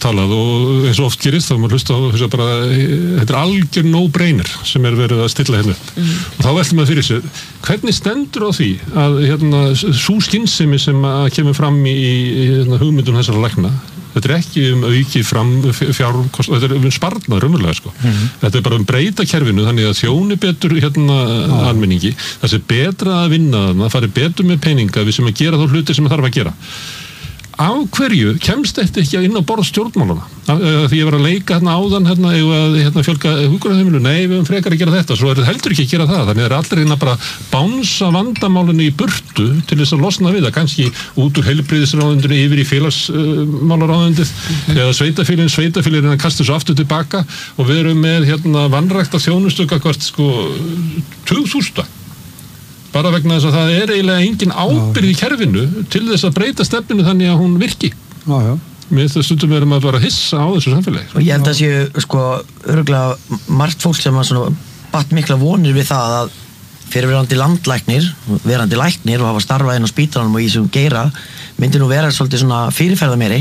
talað og eins og oft gerist þá maður hlusta á þess að bara þetta algjör no-brainer sem verið að stilla hérna upp og þá veltum maður fyrir sér hvernig stendur á því að sú skynsemi sem kemur fram í hugmyndum þessara lækna þetta ekki auki fram fjárkost þetta sparnað raunverulega sko þetta bara breyta kerfinu þannig að þjóni betur almenningi það sé betra að vinna það fari betur með peninga við sem að gera þá hluti sem þarf að gera af hverju kemst þetta ekki inn á borð stjórnmálana því ég var að leika áðan fjölga hjúkrunarheimilum nei við höfum frekar að gera þetta svo þetta heldur ekki að gera það þannig allir bara bánsa vandamálinu í burtu til þess að losna við það kannski út úr heilbrigðisráðundinu yfir í félagsmálaráðundið eða sveitafélagin að kasta þessu aftur tilbaka og við erum með vanrækta þjónustu hvert 2000 bara vegna þess að það eiginlega engin ábyrgð í kerfinu til þess að breyta stefninu þannig að hún virki. Já. Mér finnst það stundum erum að bara hissa á þessu samfélagi. Og ég held að séu örugglega margt fólk sem að batt mikla vonir við það að fyrirverandi verandi læknir og hafa starfað inn á spítalanum og í þessum geira myndi nú vera svolítið svona fyrirferðameiri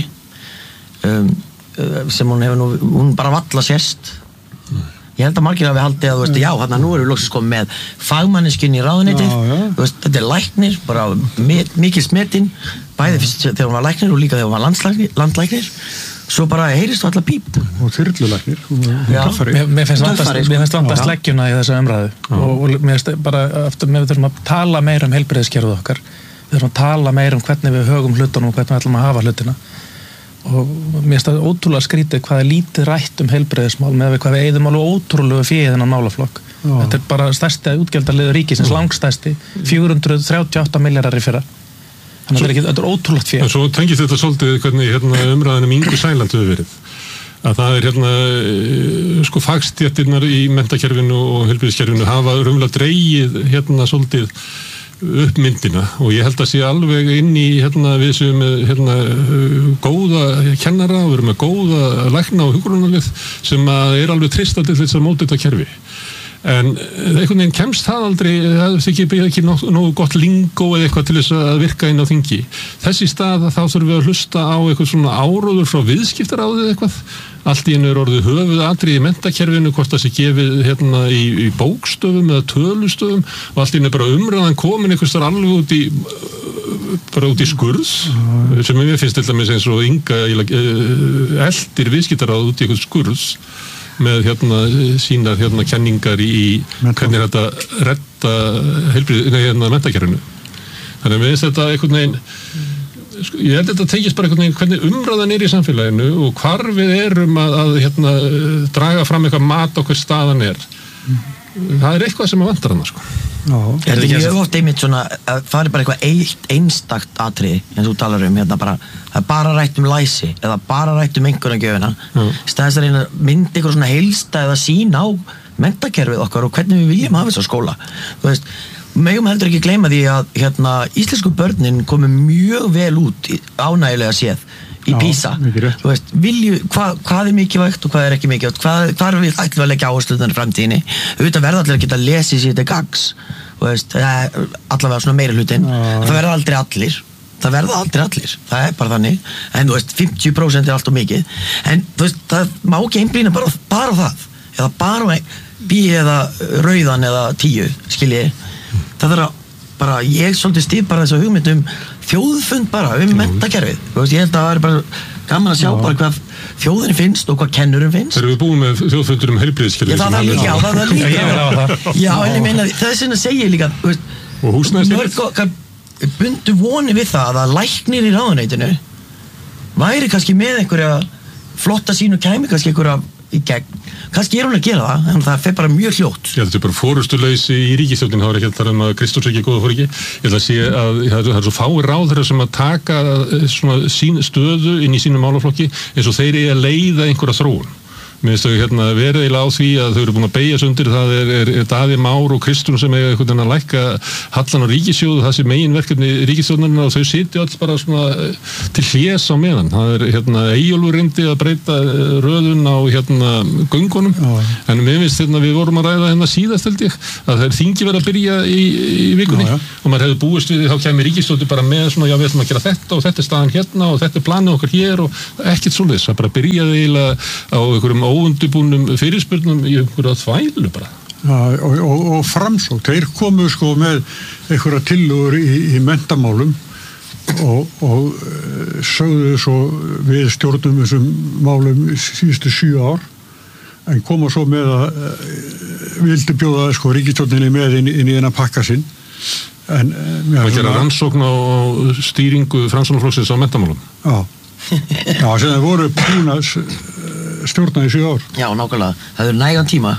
sem hún bara valla sést. Ég held að margir hafi haldið að, þú veist, já, þarna nú erum við loksins komið með fagmanneskjunni í ráðuneytið, þú veist, þetta læknir, bara mikil smetinn, bæði fyrst þegar hún var læknir og líka þegar hún var landlæknir, svo bara heyrist allar píp. Og þyrlulæknir. Mér finnst vanta sleggjuna í þessa umræðu og mér finnst bara, við þurfum að tala meira heilbrigðiskerfið okkar, við þurfum að tala meira hvernig við högum hlutunum og hvernig við ætlum að hafa hlutina. Og mér finnst það ótrúlega skrítið hvað lítið rætt heilbrigðismál með hvað við eyðum alveg ótrúlega fyrir þennan málaflokk. Þetta bara stærsti útgjaldaliður ríkisins, langstærsti, 438 milljarðar í fyrra. Þannig að þetta ótrúlegt fyrir. En svo tengist þetta svolítið hvernig umræðan Ingu Sæland hefur verið. Að það fagstéttirnar í menntakerfinu og heilbrigðiskerfinu hafa raunverulega dregið svolítið upp myndina og ég held að sé alveg inn í við séum með góða kennara og við erum með góða lækna og hjúkrunarlið sem alveg trista til þess að móta þetta kerfi en einhvern veginn kemst það aldrei það er ekki nógu gott lingó eða eitthvað til þess að virka inn á þingi þess í stað þá þurfum við að hlusta á eitthvað svona áróður frá viðskiptaráðið eitthvað allt í einu orðið höfuðatriði í menntakerfinu hvort það sé gefið í bókstöfum eða tölustöfum og allt í einu bara umræðan komin einhvers þar alveg út í skurð sem mér finnst til dæmis eins og Inga eldir viðskiptaráð út í einhvers skurð með sínar kenningar í hvernig þetta redda menntakerfinu þannig að við finnst þetta einhvern veginn ég held að þetta tekist bara einhvern veginn hvernig umræðan í samfélaginu og hvar við erum að draga fram eitthvað mat á hver staðan það er eitthvað sem vantar hana sko. Er þetta mjög oft einmitt svona að það er bara eitthvað einstakt atriði eins og þú talar bara það er bara rætt læsi eða bara rætt einhverjagjöfina staðist að reyna myndi eitthvað svona heilstæða sýn á menntakerfið okkar og hvernig við viljum hafa þessa skóla þú veist megum heldur ekki gleyma því að íslensku börnin komu mjög vel út ánægilega séð í PISA þú veist, hvað er mikilvægt og hvað er ekki mikilvægt hvað við ætlum að leggja áherslu í framtíðinni auðvitað verða allir að geta lesið sér til gagns þú veist, allavega svona meiri hlutin það verða aldrei allir það er bara þannig en þú veist, 50% er allt og mikið en þú veist, það má ekki einblína bara það eða bara B eða rauðan eða 10 skiljiði það þarf að bara, ég svolítið stýð bara þess að hugmynd þjóðfund bara menntakerfið. Ég held að það er bara gaman að sjá bara hvað þjóðinni finnst og hvað kennurum finnst. Erum við búin með þjóðfundur heilbrigðiskerfið? Já, það líka. Já, en ég meina þess vegna segi ég líka, og húsnæðisliðið? Bundu voni við það að læknir í ráðuneytinu væri kannski með einhverja flotta sín og kæmi kannski einhverja í gegn. Kannski hún að gera það, en það fer bara mjög hljótt. Já, þetta er bara fórustuleysi í ríkisstjórnin, þá er ekki að tala að Kristóns ekki góða fór ekki. Ég ætla að sé að það er svo fáir ráðherrar sem að taka svona sín stöðu inn í sínum málaflokki eins og þeir að leiða einhverja þróun. Mér finnst þau verið eiginlega á því að þau eru búin að beygja sig undir, það er Daði Már og Kristrún sem eiga einhvern veginn að lækka hallan á ríkissjóðu, það sé meginverkefni ríkisstjórnarinnar og þau sitja alls bara svona til hlés á meðan. Það Eyjólfur reyndi að breyta röðun á göngunum, en mér finnst við vorum að ræða síðast held ég, að það þingi verið að byrja í vikunni og maður hefði búist við, þá kemur ríkisstjórnin bara með svona, já við ætlum að gera þetta og þetta er staðan og þetta er planið okkar hér og ekkert svoleiðis, það bara byrjaði eiginlega á einhverjum óundibúnum fyrirspurnum í einhverja þvælu bara. Já, og Framsókn, þeir komu sko með einhverja tillögur í menntamálum og sögðu svo við stjórnum þessum málum síðustu 7 ár en koma svo með að vildu bjóða sko ríkisstjórninni með inn í þennan pakka sinn en að gera rannsókn á stýringu Framsóknarflokksins á menntamálum. Já, sem það voru búin að stjórna í 7 ár. Já, nákvæmlega. Það nægan tíma.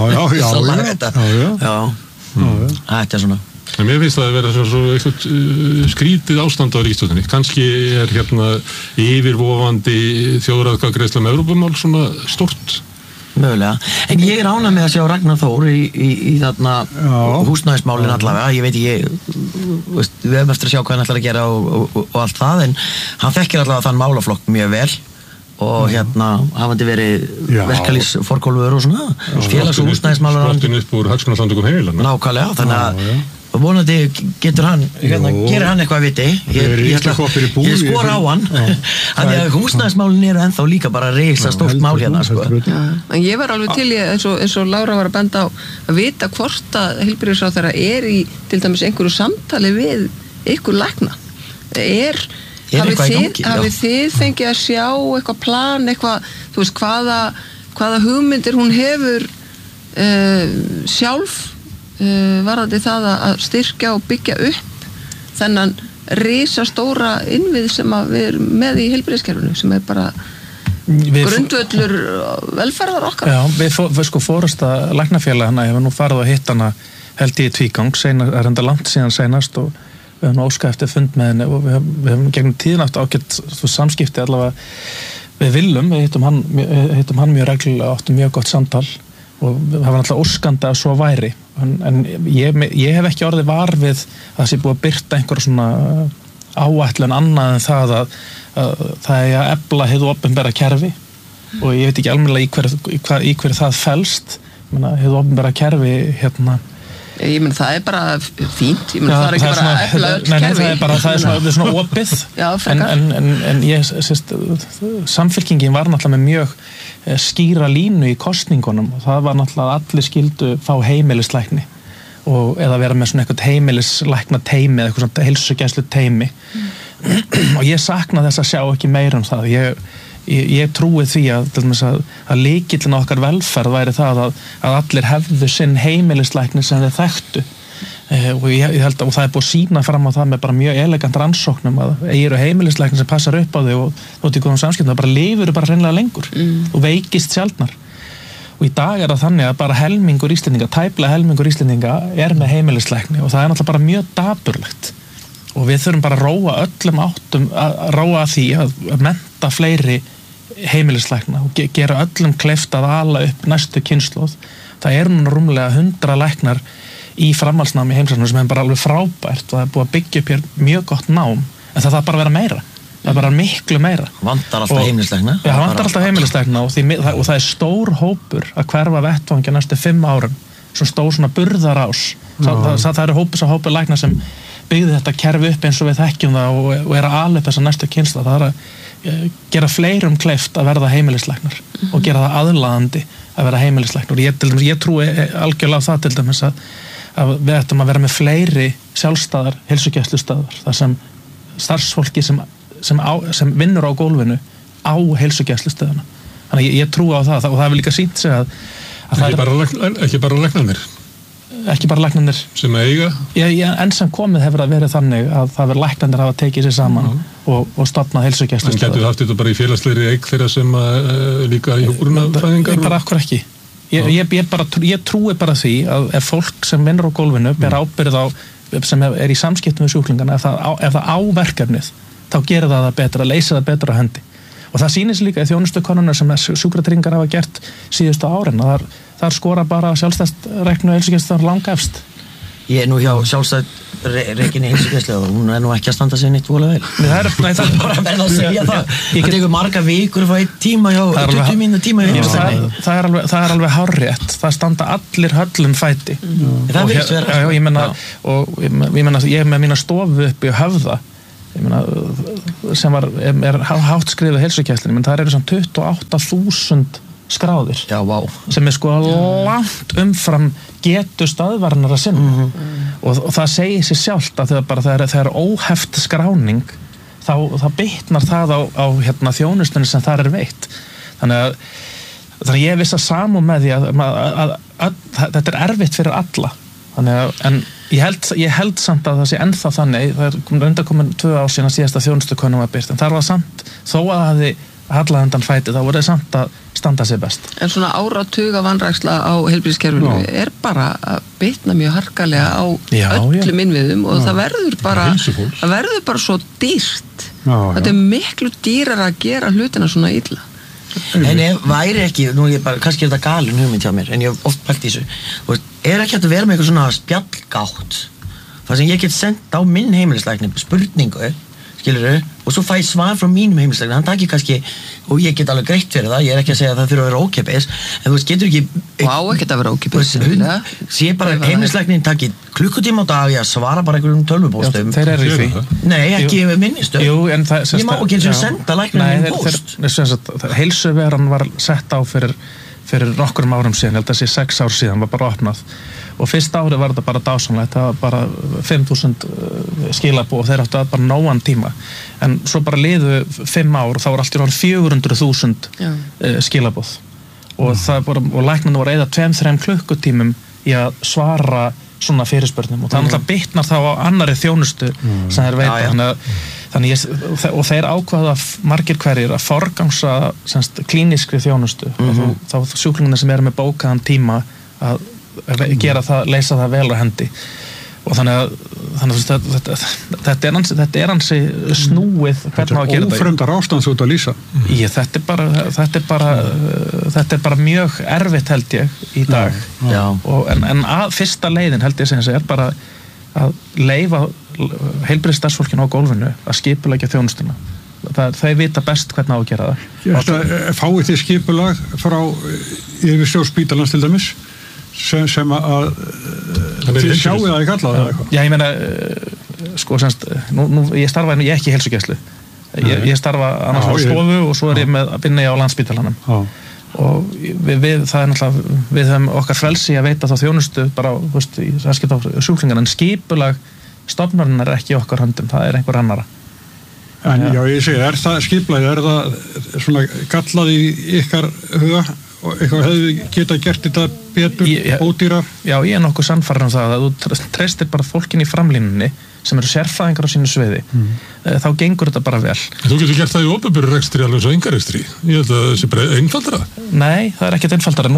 Já. Þetta er svona. En mér finnst það að vera svo eitthvað skrítið ástand á ríkisstjórninni. Kannski er yfirvofandi þjóðaratkvæðagreiðsla með Evrópumál svona stórt. Mögulega. En ég er ánægð með að sjá Ragnar Þór í þarna húsnæðismálin allavega. Ég veit við höfum eftir að sjá hvað hann ætlar að gera og allt það, en hann þekkir allavega þann málaflokk mjög vel og hafandi verið verkalýsforkólfur og svona félags- og húsnæðismálin sprottin upp úr hagsmunasamtökum heimilanna. Nákvæmlega, þannig að vonandi getur hann gerir hann eitthvað viti ég skora á hann að því að húsnæðismálin eru ennþá líka bara risa stórt mál sko. En ég var alveg til eins og Lára var að benda á að vita hvort að heilbrigðisráðherra í til dæmis einhverju samtali við ykkur lækna hafið þið fengið að sjá eitthvað plan, eitthvað þú veist hvaða hugmyndir hún hefur sjálf varðandi það að styrkja og byggja upp þennan risastóra innvið sem við erum með í heilbrigðiskerfinu sem er bara grundvöllur velferðar okkar. Já, við sko fórasta læknafélagana hefur nú farið að hitta hana held ég í tvígang, er enda langt síðan seinast og við höfum óskað eftir fund með henni og við höfum gegnum tíðin átt ágætt samskipti allavega við Willum, við hittum hann mjög reglulega, áttum mjög gott samtal og það var náttúrulega óskandi að svo væri en ég hef ekki orðið var við að það sé búið að birta einhverja svona áætlun annað en það að það er að efla hið opinbera kerfi og ég veit ekki almennilega í hverju það felst hið opinbera kerfi Ég meina það er bara fínt, ég meina það er ekki bara að efla öll kerfi. Það er svona opið, en ég sést, samfylkingin var náttúrulega með mjög skýra línu í kosningunum og það var náttúrulega að allir skyldu fá heimilislækni eða vera með svona eitthvað heimilislækna teymi eða eitthvað svona heilsugæslu teymi og ég sakna þess að sjá ekki meira það. Ég trúi því að lykillinn á okkar velferð væri það að allir hefðu sinn heimilislækni sem þeir þekktu og ég held að það er búið að sýna fram á það með bara mjög elegant rannsóknum að eru heimilislækni sem passar upp á þig og þótt í góðum samskiptum það bara lifur bara hreinlega lengur og veikist sjaldnar og í dag er það þannig að bara helmingur Íslendinga, tæplega helmingur Íslendinga er með heimilislækni og það er náttúrulega bara mjög dapurlegt og við þurfum bara að róa öllum áttum að róa að því að mennta fleiri heimilislækna og gera öllum kleift að ala upp næstu kynslóð. Það er núna rúmlega 100 læknar í framhaldsnámi í heimsæknum sem er bara alveg frábært og það er búið að byggja upp hér mjög gott nám en það þarf bara að vera meira. Það er bara miklu meira. Vantar alltaf heimilislækna. Já, það vantar alltaf heimilislækna og það er stór hópur að hverfa vettvangi næstu 5 árum. Svo stór svona burðarás. Það eru hópur lækna sem byggði þetta kerfi upp eins og við þekkjum það og er að ala upp þessa næstu kynslóð. Það er að gera fleirum kleift að verða heimilislæknar og gera það aðlaðandi að verða heimilislæknar. Ég trúi algjörlega á það til dæmis að við ættum að vera með fleiri sjálfstæðar heilsugæslustöðvar þar sem starfsfólki sem vinnur á gólfinu á heilsugæslustöðuna. Þannig ég trúi á það og það hefur líka sýnt sig að ekki bara læknarnir ekki bara læknarnir sem eiga enn sem komið hefur að verið þannig að það verið læknarnir hafa tekið sér saman og stofnað heilsugæslustöðvar. En getur haft þetta bara í félagslegri eign þeirra sem líka í hjúkrunarfræðingar? Bara akkur ekki. Ég trúi bara því að ef fólk sem vinnur á gólfinu ber ábyrgð á sem er í samskiptum við sjúklingana ef það á verkefnið þá gerir það betra, leysir það betra á hendi og það sýnir sig líka í þjónustukonunum sem sjúkratryggingar hafa gert síðustu árin að þar skora bara sjálfstætt reknu heilsugæslan langefst. Ég nú hjá sjálfstætt rekinni heilsugæslu og hún nú ekki að standa sig neitt vola vel. Það er bara verða að segja það. Það tekur marga vikur frá 1 tíma hjá 20 mínútur tíma hjá heilsugæslu. Það er alveg hárrétt. Það standa allir höllum fæti. Það virðist vera. Já, ég meina ég með mína stofu uppi á Höfða, ég meina sem er hátt skrifið heilsugæslunni, menn það eru samt 28.000 skráðir. Já, vá. Sem er sko langt umfram getu stöðvarnar að sinna. Og það segir sér sjálft að þegar það er óheft skráning þá bitnar það á þjónustunni sem þar er veitt. Þannig að ég viss að samúð með því að þetta er erfitt fyrir alla. En ég held samt að það sé ennþá þannig, það er undankomin 2 ár síðan síðasta þjónustukönnum var birt, en þar var samt, þó að það hefði hallað undan fæti, þá voru þið samt að standa sig best. En svona áratuga vanræksla á heilbrigðiskerfinu er bara að bitna mjög harkalega á öllum innviðum og það verður bara svo dýrt. Þetta er miklu dýrara að gera hlutina svona illa. En ef væri ekki, nú ég bara, kannski er þetta galin hugmynd hjá mér, en ég hef oft pælt í þessu, er ekki hægt að vera með eitthvað svona spjallgátt, það sem ég get sendt á minn heimilislækni spurningu, skilurðu, og svo fæ ég svar frá mínum heimilislækni, hann takir kannski, og ég get alveg greitt fyrir það, ég er ekki að segja að það þurfa að vera ókeypis, en þú veist, getur ekki... Vá, ekkert að vera ókeypis. Sé bara heimilislæknin takir klukkutíma á dag að svara bara einhverjum tölvupóstum. Þeir eru í því. Nei, ekki minnistöð. Jú, en það... Ég má ekki eins og senda læknirinn póst. Heilsuveran var sett á fyrir nokkurum árum síðan, ég held að sé 6 ár síðan, var bara opnað. Og fyrsta árið var þetta bara dásamlegt, það var bara 5.000 skilabóð og þeir áttu að bara nógan tíma. En svo bara liðu 5 ár og þá var allt í raun 400.000 skilabóð. Og læknarnir voru að eyða 2-3 klukkutímum í að svara svona fyrirspurnum og það náttúrulega bitnar þá á annarri þjónustu sem þeir veita. Og þeir ákvaða margir hverjir að forgangsa klínískri þjónustu og þá sjúklingarnir sem eru með bókaðan tíma að gera það, leysa það vel á hendi og þannig að þetta er ansi snúið hvernig á að gera þetta. Ófremdar ástands út að lýsa. Þetta er bara mjög erfitt held ég í dag. En fyrsta leiðin held ég sem er bara að leyfa heilbrigðisstarfsfólkinu á gólfinu að skipuleggja þjónustuna. Þeir vita best hvernig á að gera það. Fáið þið skipulag frá yfirstjórn spítalans til dæmis sem að þið sjáu það ekki alltaf eða eitthvað? Já, ég meina sko semst, nú ég starfa ég ekki í heilsugæslu. Ég starfa annars á stofu og svo er ég með að vinna á Landspítalanum. Og það er náttúrulega við höfum okkar frelsi að veita þá þjónustu bara, þú veist, það skipt á sjúklingar en skipulag stofnunarinnar er ekki í okkar höndum, það er einhver annara. En já, ég segi, er það skipulag, er það svona gallað í ykkar huga og eitthvað hefði geta gert þetta betur, ódýrar? Já, ég er nokkuð sannfærður það að þú treystir bara fólkin í framlínunni sem eru sérfræðingar á sínu sviði, þá gengur þetta bara vel. Þú getur gert það í opinberu rekstri alveg svo einkarekstri. Ég held að það sé bara einfaldara. Nei, það er ekkert einfaldara.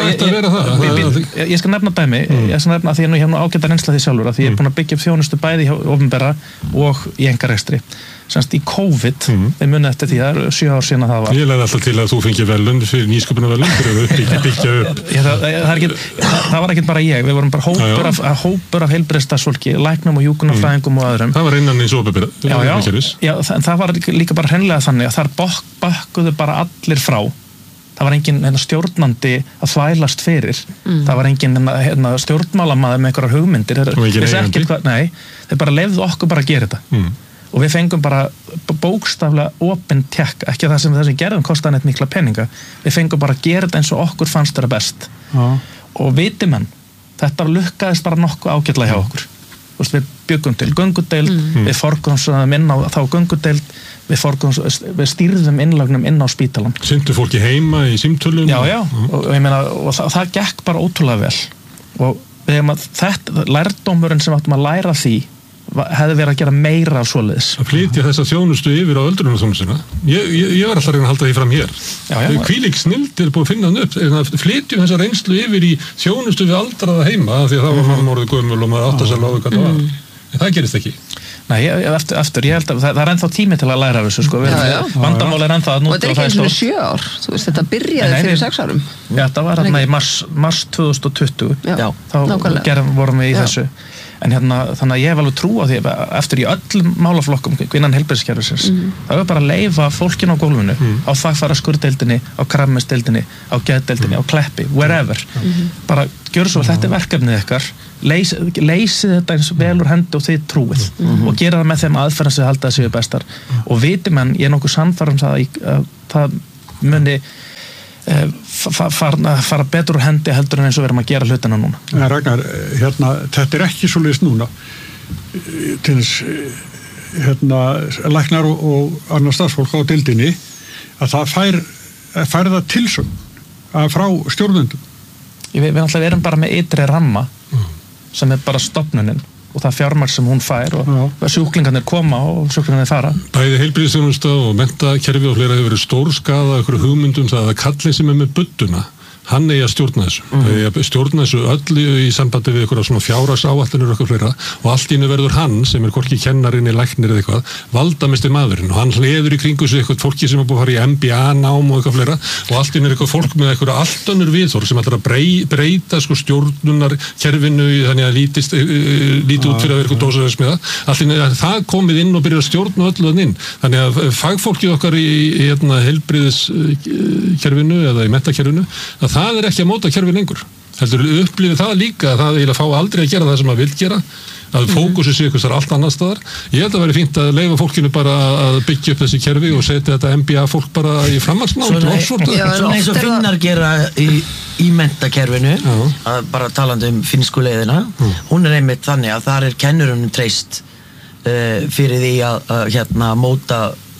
Ég skal nefna dæmi, ég skal nefna að því að ég hef nú ágæta reynsla því sjálfur, að því ég er búin að byggja upp þjónustu bæði í opinbera og í einkarekstri. Semst í COVID, við munið eftir því, það er 7 ár síðan að það var. Ég lagði alltaf til að þú fengið velun fyrir nýsköpunarvelun fyrir að byggja upp. Það var ekkert bara ég, við vorum bara hópur af heilbrigðisstarfsfólki, læknum og hjúkrunarfræðingum og öðrum. Það var innan eins og opinbera. Já, en það var líka bara hreinlega þannig að þar bökkuðu bara allir frá. Það var engin stjórnandi að þvælast fyrir. Það var engin stjórnmálamaður með einhverjar hugmyndir. Nei, þeir bara leyfðu okkur bara að gera þetta. Og við fengum bara bókstaflega opinn tékk, ekki það sem gerðum kostaði neitt mikla peninga. Við fengum bara að gera þetta eins og okkur fannst þetta best. Og viti menn, þetta lukkaðist bara nokkuð ágætlega hjá okkur. Við byggum til göngudeild, við forgangsraðum inn á þá göngudeild, við stýrðum innlagnum inn á spítalan. Syndu fólki heima í símtölum? Já, og ég meina, og það gekk bara ótrúlega vel. Og við hefum að þetta, lærdómurinn sem áttum að læra því, hefði verið að gera meira af svoleiðis. Að flytja þessa þjónustu yfir á öldrunarþjónustuna. Ég var alltaf að reyna að halda því fram hér. Hvílík snilld er búið að finna hann upp. Flytjum þessa reynslu yfir í þjónustu við aldraða heima, því að það var mann orðið gömul og maður átt að sér láðu hvað það var. En það gerist ekki. Nei, eftir, ég held að það er ennþá tími til að læra af þessu, sko. Vandamál ennþá að núti og þetta ekki eins og 7 ár, þú veist, þetta byrjaði fyrir 6 árum. Já, þetta var hérna í mars 2020, þá vorum við í þessu. En þannig að ég hef alveg trú á því eftir í öllum málaflokkum innan heilbrigðiskerfisins, það er bara að leyfa fólkinu á gólfinu, á þvagfæraskurðdeildinni, á krabbameinsdeildinni, á geðdeildinni, á Kleppi, wherever. Bara gjör svo, þetta er verkefnið ykkar, leysið þetta eins vel úr hendi og þið trúið og gera það með þeim aðferðum sem þið halda að séu bestar. Og viti menn, ég er nokkuð sannfærður að það muni fara betur úr hendi heldur en eins og verðum að gera hlutina núna. Ragnar, þetta er ekki svoleiðis núna til þess læknar og annar starfsfólk á deildinni að það fær það tilsögn frá stjórnendum. Við náttúrulega erum bara með ytri ramma sem er bara stofnunin og það fjármagn sem hún fær og sjúklingarnir koma og sjúklingarnir fara. Bæði heilbrigðisþjónusta og menntakerfi og fleira hefur verið stórskaða ykkur hugmyndum það að kallið sem er með budduna, hann eigi að stjórna þessu. Það eigi að stjórna þessu öllu í sambandi við ykkur svona fjárhagsáætlanir og eitthvað fleira og allt í einu verður hann, sem er hvorki kennarinn í læknir eða eitthvað, valdamesti maðurinn og hann hleður í kringu sig eitthvað fólki sem er búið að fara í MBA-nám og eitthvað fleira og allt í einu er eitthvað fólk með eitthvað allt önnur viðhorf sem ætlar að breyta sko stjórnunarkerfinu þannig að líti út fyrir að vera eitthvað dósaðismiða. Allt í einu það komið inn og byrjar að stjórna öllu þann inn. Þannig að fagfólkið okkar í heilbrigðiskerfinu eða í menntakerfinu að það er ekki að móta kerfi lengur. Heldur upplifið það líka að það eiginlega fá aldrei að gera það sem það vil gera, að fókusi sig eitthvað allt annar staðar. Ég held að veri fínt að leyfa fólkinu bara að byggja upp þessi kerfi og setja þetta MBA fólk bara í framhaldsnám. Svona eins og Finnar gera í menntakerfinu, að bara talandi finnsku leiðina, hún er einmitt þannig að þar er kennurunum treyst fyrir því að móta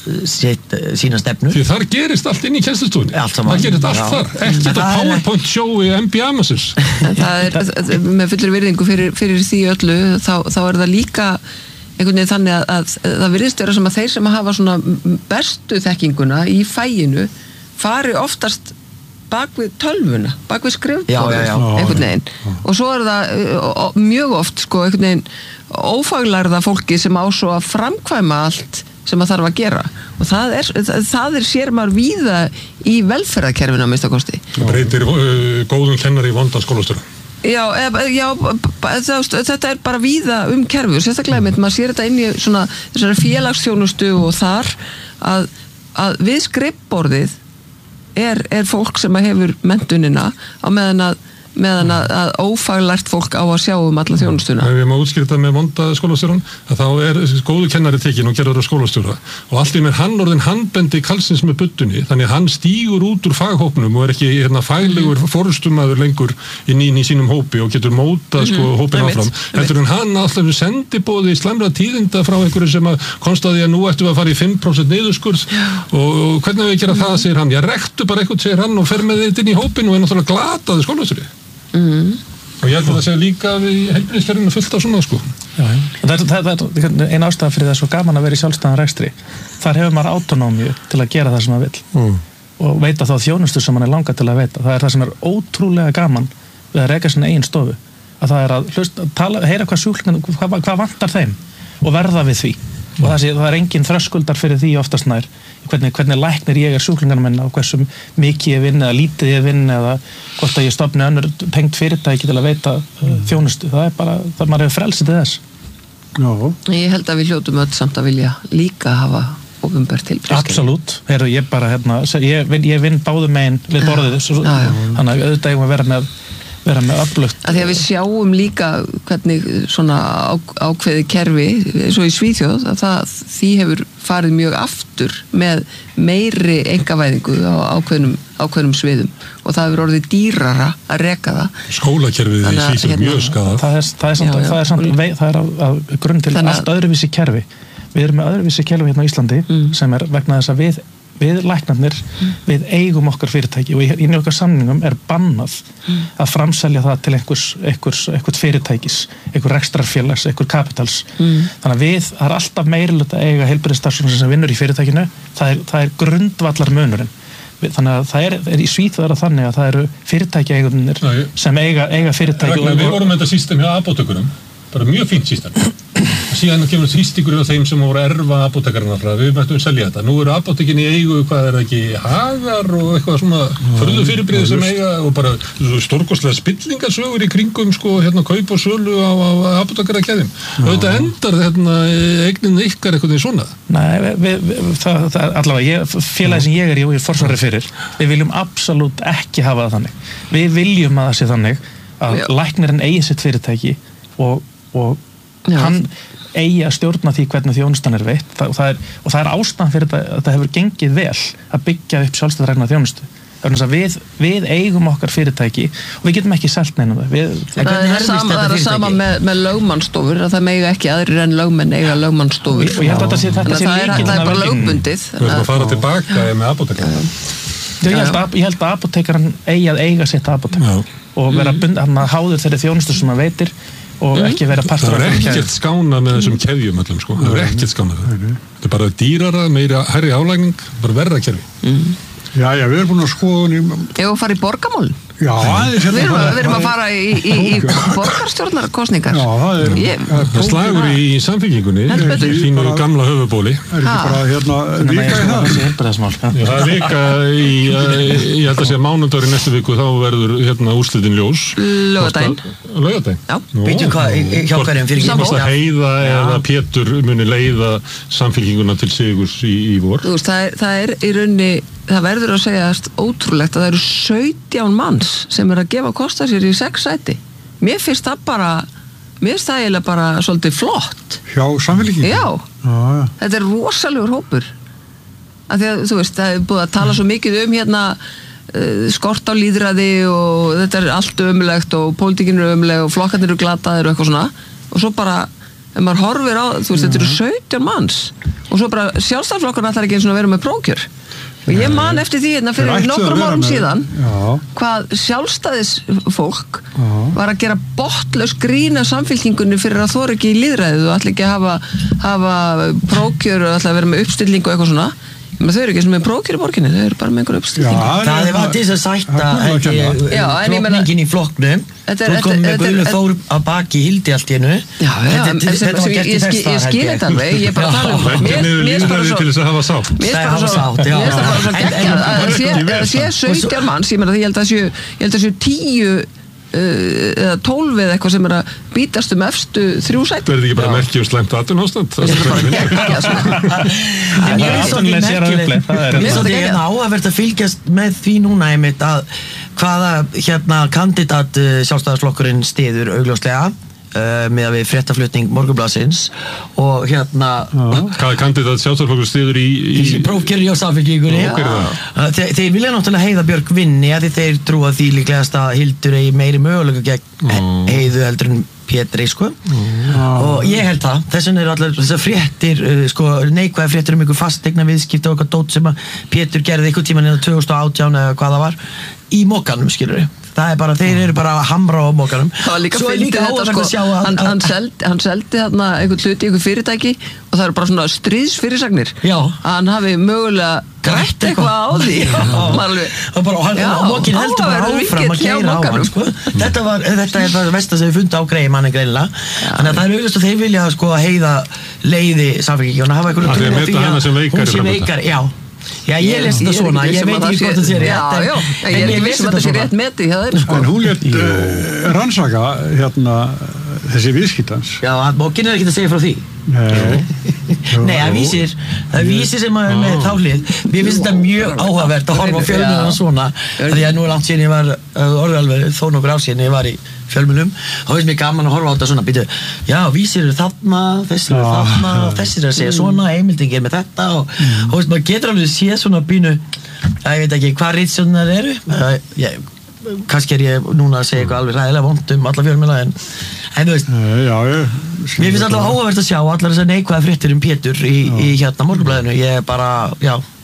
sína stefnur. Því þar gerist allt inn í kennslustofunni. Það gerist allt þar. Ekki þetta PowerPoint show í MBA-massins. Það er með fullri virðingu fyrir því öllu, þá er það líka einhvern veginn þannig að það virðist vera sem að þeir sem hafa svona bestu þekkinguna í fæinu fari oftast bak við tölvuna, bak við skrifborðið einhvern veginn. Og svo er það mjög oft sko einhvern veginn ófaglærða fólki sem á svo að framkvæma allt sem að þarf að gera og það er sér maður víða í velferðarkerfinu að minnsta kosti. Það breytir góðum kennari í vondan skólastjóra. Já, þetta er bara víða kerfur, sérstaklega með maður sér þetta inn í svona þessari félagsþjónustu og þar að við skrifborðið er fólk sem hefur menntunina á meðan að ófaglært fólk á að sjá alla þjónustuna. Ef ég má útskýra með vonda skólastjóran, að þá er góðu kennari tekinn og gerður á skólastjóra og allt í með hann orðin handbendi kallsins með buddunni, þannig að hann stígur út úr faghópnum og er ekki faglegur forustumaður lengur inn í sínum hópi og getur mótað hópin áfram. Heldur en hann alltaf sendiboði slæmra tíðinda frá einhverju sem að konstaði að nú ættum við að fara í 5% niðurskurð og hvernig við gera það, segir hann. Ég rektu bara eitthvað, segir hann og fer með þetta inn í hópin og er náttúrulega glataði skólastjóri. Og ég held að það sé líka við heilbrigðiskerfinu fullt af svona sko. Það er ein ástæða fyrir það svo gaman að vera í sjálfstæðan rekstri. Þar hefur maður autonómíu til að gera það sem maður vill og veita þá þjónustu sem maður er langað til að veita. Það er það sem er ótrúlega gaman við að reka sinna eigin stofu, að það er að heyra hvað vantar þeim og verða við því. Og það er engin þröskuldar fyrir því oftast nær hvernig læknir ég sjúklingarna minna og hversu mikið ég vinn eða lítið ég vinn eða hvort að ég stofni önnur tengt fyrirtæki til að veita þjónustu. Það er bara, það maður hefur frelsið til þess. Já. Ég held að við hljótum öll samt að vilja líka hafa opinbert heilbrigðiskerfi. Absolutt. Ég bara ég vinn báðum megin við borðið þannig að auðvitað eigum að vera með öflugt. Að því að við sjáum líka hvernig svona ákveði kerfi, svo í Svíþjóð, að því hefur farið mjög aftur með meiri einkavæðingu á ákveðnum sviðum og það hefur orðið dýrara að reka það. Skólakerfið í Svíþjóð mjög skadað. Það er að grunn til allt öðruvísi kerfi. Við erum með öðruvísi kerfi hérna á Íslandi sem er vegna þess að við læknarnir, við eigum okkar fyrirtæki og í okkar samningum er bannað að framselja það til einhvers fyrirtækis, einhver rekstrarfélags, einhver kapitals. Þannig að það er alltaf meiriluta að eiga heilbrigðisstarfsfólk sem vinnur í fyrirtækinu, það er grundvallar munurinn. Þannig að það er í Svíþjóð þannig að það eru fyrirtækjaeigunir sem eiga fyrirtæki. Við vorum með þetta system hjá apótekunum, bara mjög fínt system. síðan kemur þrýstingur á þeim sem voru að erfa apótekarana frá, við mættum selja þetta. Nú eru apótekin í eigu, hvað er ekki, Hagar og eitthvað svona förðu fyrirbrigði sem eiga og bara stórkostlega spillingarsögur í kringum sko, kaup og sölu á apótekarakeðjum. Auðvitað endar eignin ykkar eitthvað svona. Nei, það allavega, félagi sem ég er í og ég er forsvarið fyrir, við viljum absolutt ekki hafa það þannig. Við viljum að það sé þannig að læknirinn eigi sitt fyrirtæki og hann eigi að stjórna því hvernig þjónustan er veitt og það er ástæðan fyrir að þetta hefur gengið vel að byggja upp sjálfstæðsrekna þjónustu. Þannig að við eigum okkar fyrirtæki og við getum ekki selt neina það er sama með lögmannstofur að það mega ekki aðrir en lögmenn eiga lögmannstofur og ég held að þetta sé það er bara lögbundið Við erum að fara tilbaka með apótekarana Ég held að apótekaran eigi að eiga sitt apótek og vera háður þeirri þjónustu sem hann veitir og ekki vera partur af það. Það er ekkert skánað með þessum keðjum öllum sko. Það er ekkert skánað það. Þetta er bara dýrara, meira hærri álægning, bara verra kerfi. Já, við erum búin að skoða Ef við fara í borgarmálin Já, við erum að fara í borgarstjórnarkosningar Já, það slagur í samfélkingunni í sínu gamla höfubóli Er ekki bara vika í það? Það er vika ég held að segja mánudaginn næstu viku þá verður úrslitin ljós Laugardaginn Já, býtum hvað hjá hverjum fyrir hvort að Heiða eða Pétur muni leiða samfélkinguna til sigurs í vor Það er í rauninni það verður að segja ótrúlegt að það eru 17 manns sem að gefa kosta sér í 6 sæti. Mér finnst það eiginlega bara svolítið flott. Hjá samfélkingu? Já. Þetta er rosalegur hópur. Af því að þú veist, það er búið að tala svo mikið skort á lýðræði og þetta er allt ömulegt og pólitíkin er ömuleg og flokkarnir eru glataðir og eitthvað svona. Og svo bara, ef maður horfir á, þú veist, þetta eru 17 manns og svo bara sjálfstæðisflokkurinn ætlar ekki eins og að vera með prókjör. Og ég man eftir því fyrir nokkrum árum síðan hvað sjálfstæðisfólk var að gera botlaus grín af samfélkingunni fyrir að þora ekki í lýðræðið og ætla ekki að hafa prókjör og ætla að vera með uppstilling og eitthvað svona. Men þau eru ekki sem með prókjör í borginni, þau eru bara með einhverju uppstillingu. Það var til þess að sætta klopningin í flokknum. Þú kom með Guðlu Þór að baki Hildi allt í hennu. Ég skil þetta alveg, ég er bara að tala um mér er bara svo til þess að hafa sátt. Mér er bara svo geggjað að sé 17 manns, ég meina því ég held að séu 10 eða 12 eða eitthvað sem að bítast efstu 3 sæti. Verður ekki bara merki slæmt atvinnuástand? Mér er svolítið áhugavert að fylgjast með því núna einmitt að hvaða kandidat sjálfstæðisflokkurinn styður augljóslega með að við fréttaflutning Morgunblaðsins og hvaða kandidat sjálfstæðisflokkurinn styður í prófkjöri og samfélkingunni þeir vilja náttúrulega Heiða Björk vinni að þeir trúa því líklegast að Hildur eigi meiri möguleika gegn Heiðu heldur en Pétri sko og ég held það þess vegna eru allar þessar fréttir neikvæða fréttir einhver fasteigna viðskipti og eitthvað dót sem að Pétur gerði einhvern tímann 2018 eða hvað það var í mokanum skilur það er bara, þeir eru bara að hamra á mokanum það var líka fyndið þetta sko hann seldi þarna einhvern hluti í einhver fyrirtæki og það eru bara svona stríðsfyrirsagnir að hann hafi mögulega grætt eitthvað á því og mokin heldur bara áfram að keyra á hann sko. Þetta er það versta sem við fundum á greið manni greinilega þannig að það er auðvitað að þeir vilja sko að Heiða leiði samfélkingu og hafa einhverju trú á því að hún sé veikari Já, ég lest þetta svona, ég veit ekki hvort það sé rétt ég er ekki vissum að það sé rétt meti en hún lét rannsaka þessi viðskiptans Já, mókin er ekki að segja frá því Nei, það vísir sem að með þá hlið mér finnst þetta mjög áhugavert að horfa á fjölmiðlana svona því að nú er langt síðan ég var orðalveg þó nokkur ár síðan ég var í fjölmiðlum þá finnst mér gaman að horfa á þetta svona býtu, já, vísir eru þarna, þessir eru þarna og þessir eru að segja svona, heimilding er með þetta og veist, maður getur alveg að sé svona pínu ég veit ekki hvað ritstjórnar eru kannski er ég núna að segja eitthvað alveg ræðilega vont alla fjölmiðla en þú veist mér finnst alltaf áhugavert að sjá allar þessar neikvæða fréttir Pétur í Morgunblaðinu ég er bara,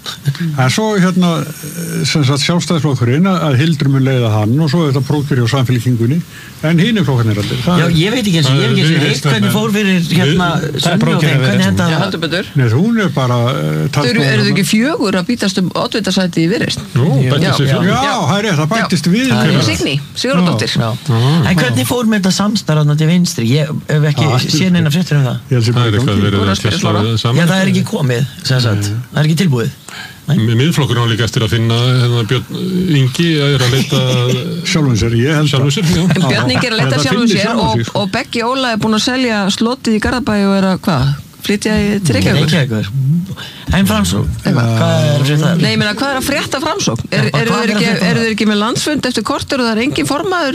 En svo sem sagt sjálfstæðisflokkurinn að Hildur mun leiða hann og svo þetta prófkjör hjá Samfylkingunni en hinir flokkarnir allir. Já, ég veit ekki eins og ég hef ekki veit hvernig fór fyrir Sönnu og þeim, hvernig þetta... Nei, hún bara... Eru þau ekki 4 að bítast oddvitasæti í Viðreisn? Nú, bættist við 4. Já, það er rétt, það bættist við. Signý, Sigurðardóttir. En hvernig fór með þetta samstarfna til vinstri? Ég hef ekki séð neina fréttir það. Það er eitthvað verið að kessla saman. Já, það er ekki komið, sem sagt. Það er ekki tilbúið. Miðflokkurinn á líka eftir að finna Björn Ingi að leita sjálfum sér, ég held að Björn Ingi er að leita sjálfum sér og Beggi Óla er búin að selja slotið í Garðabæ og er að flytja til Reykjavíkur. En Framsókn, hvað er frétta? Nei, ég meina, hvað er að frétta Framsókn? Eru þeir ekki með landsfund eftir korter og það er engin formaður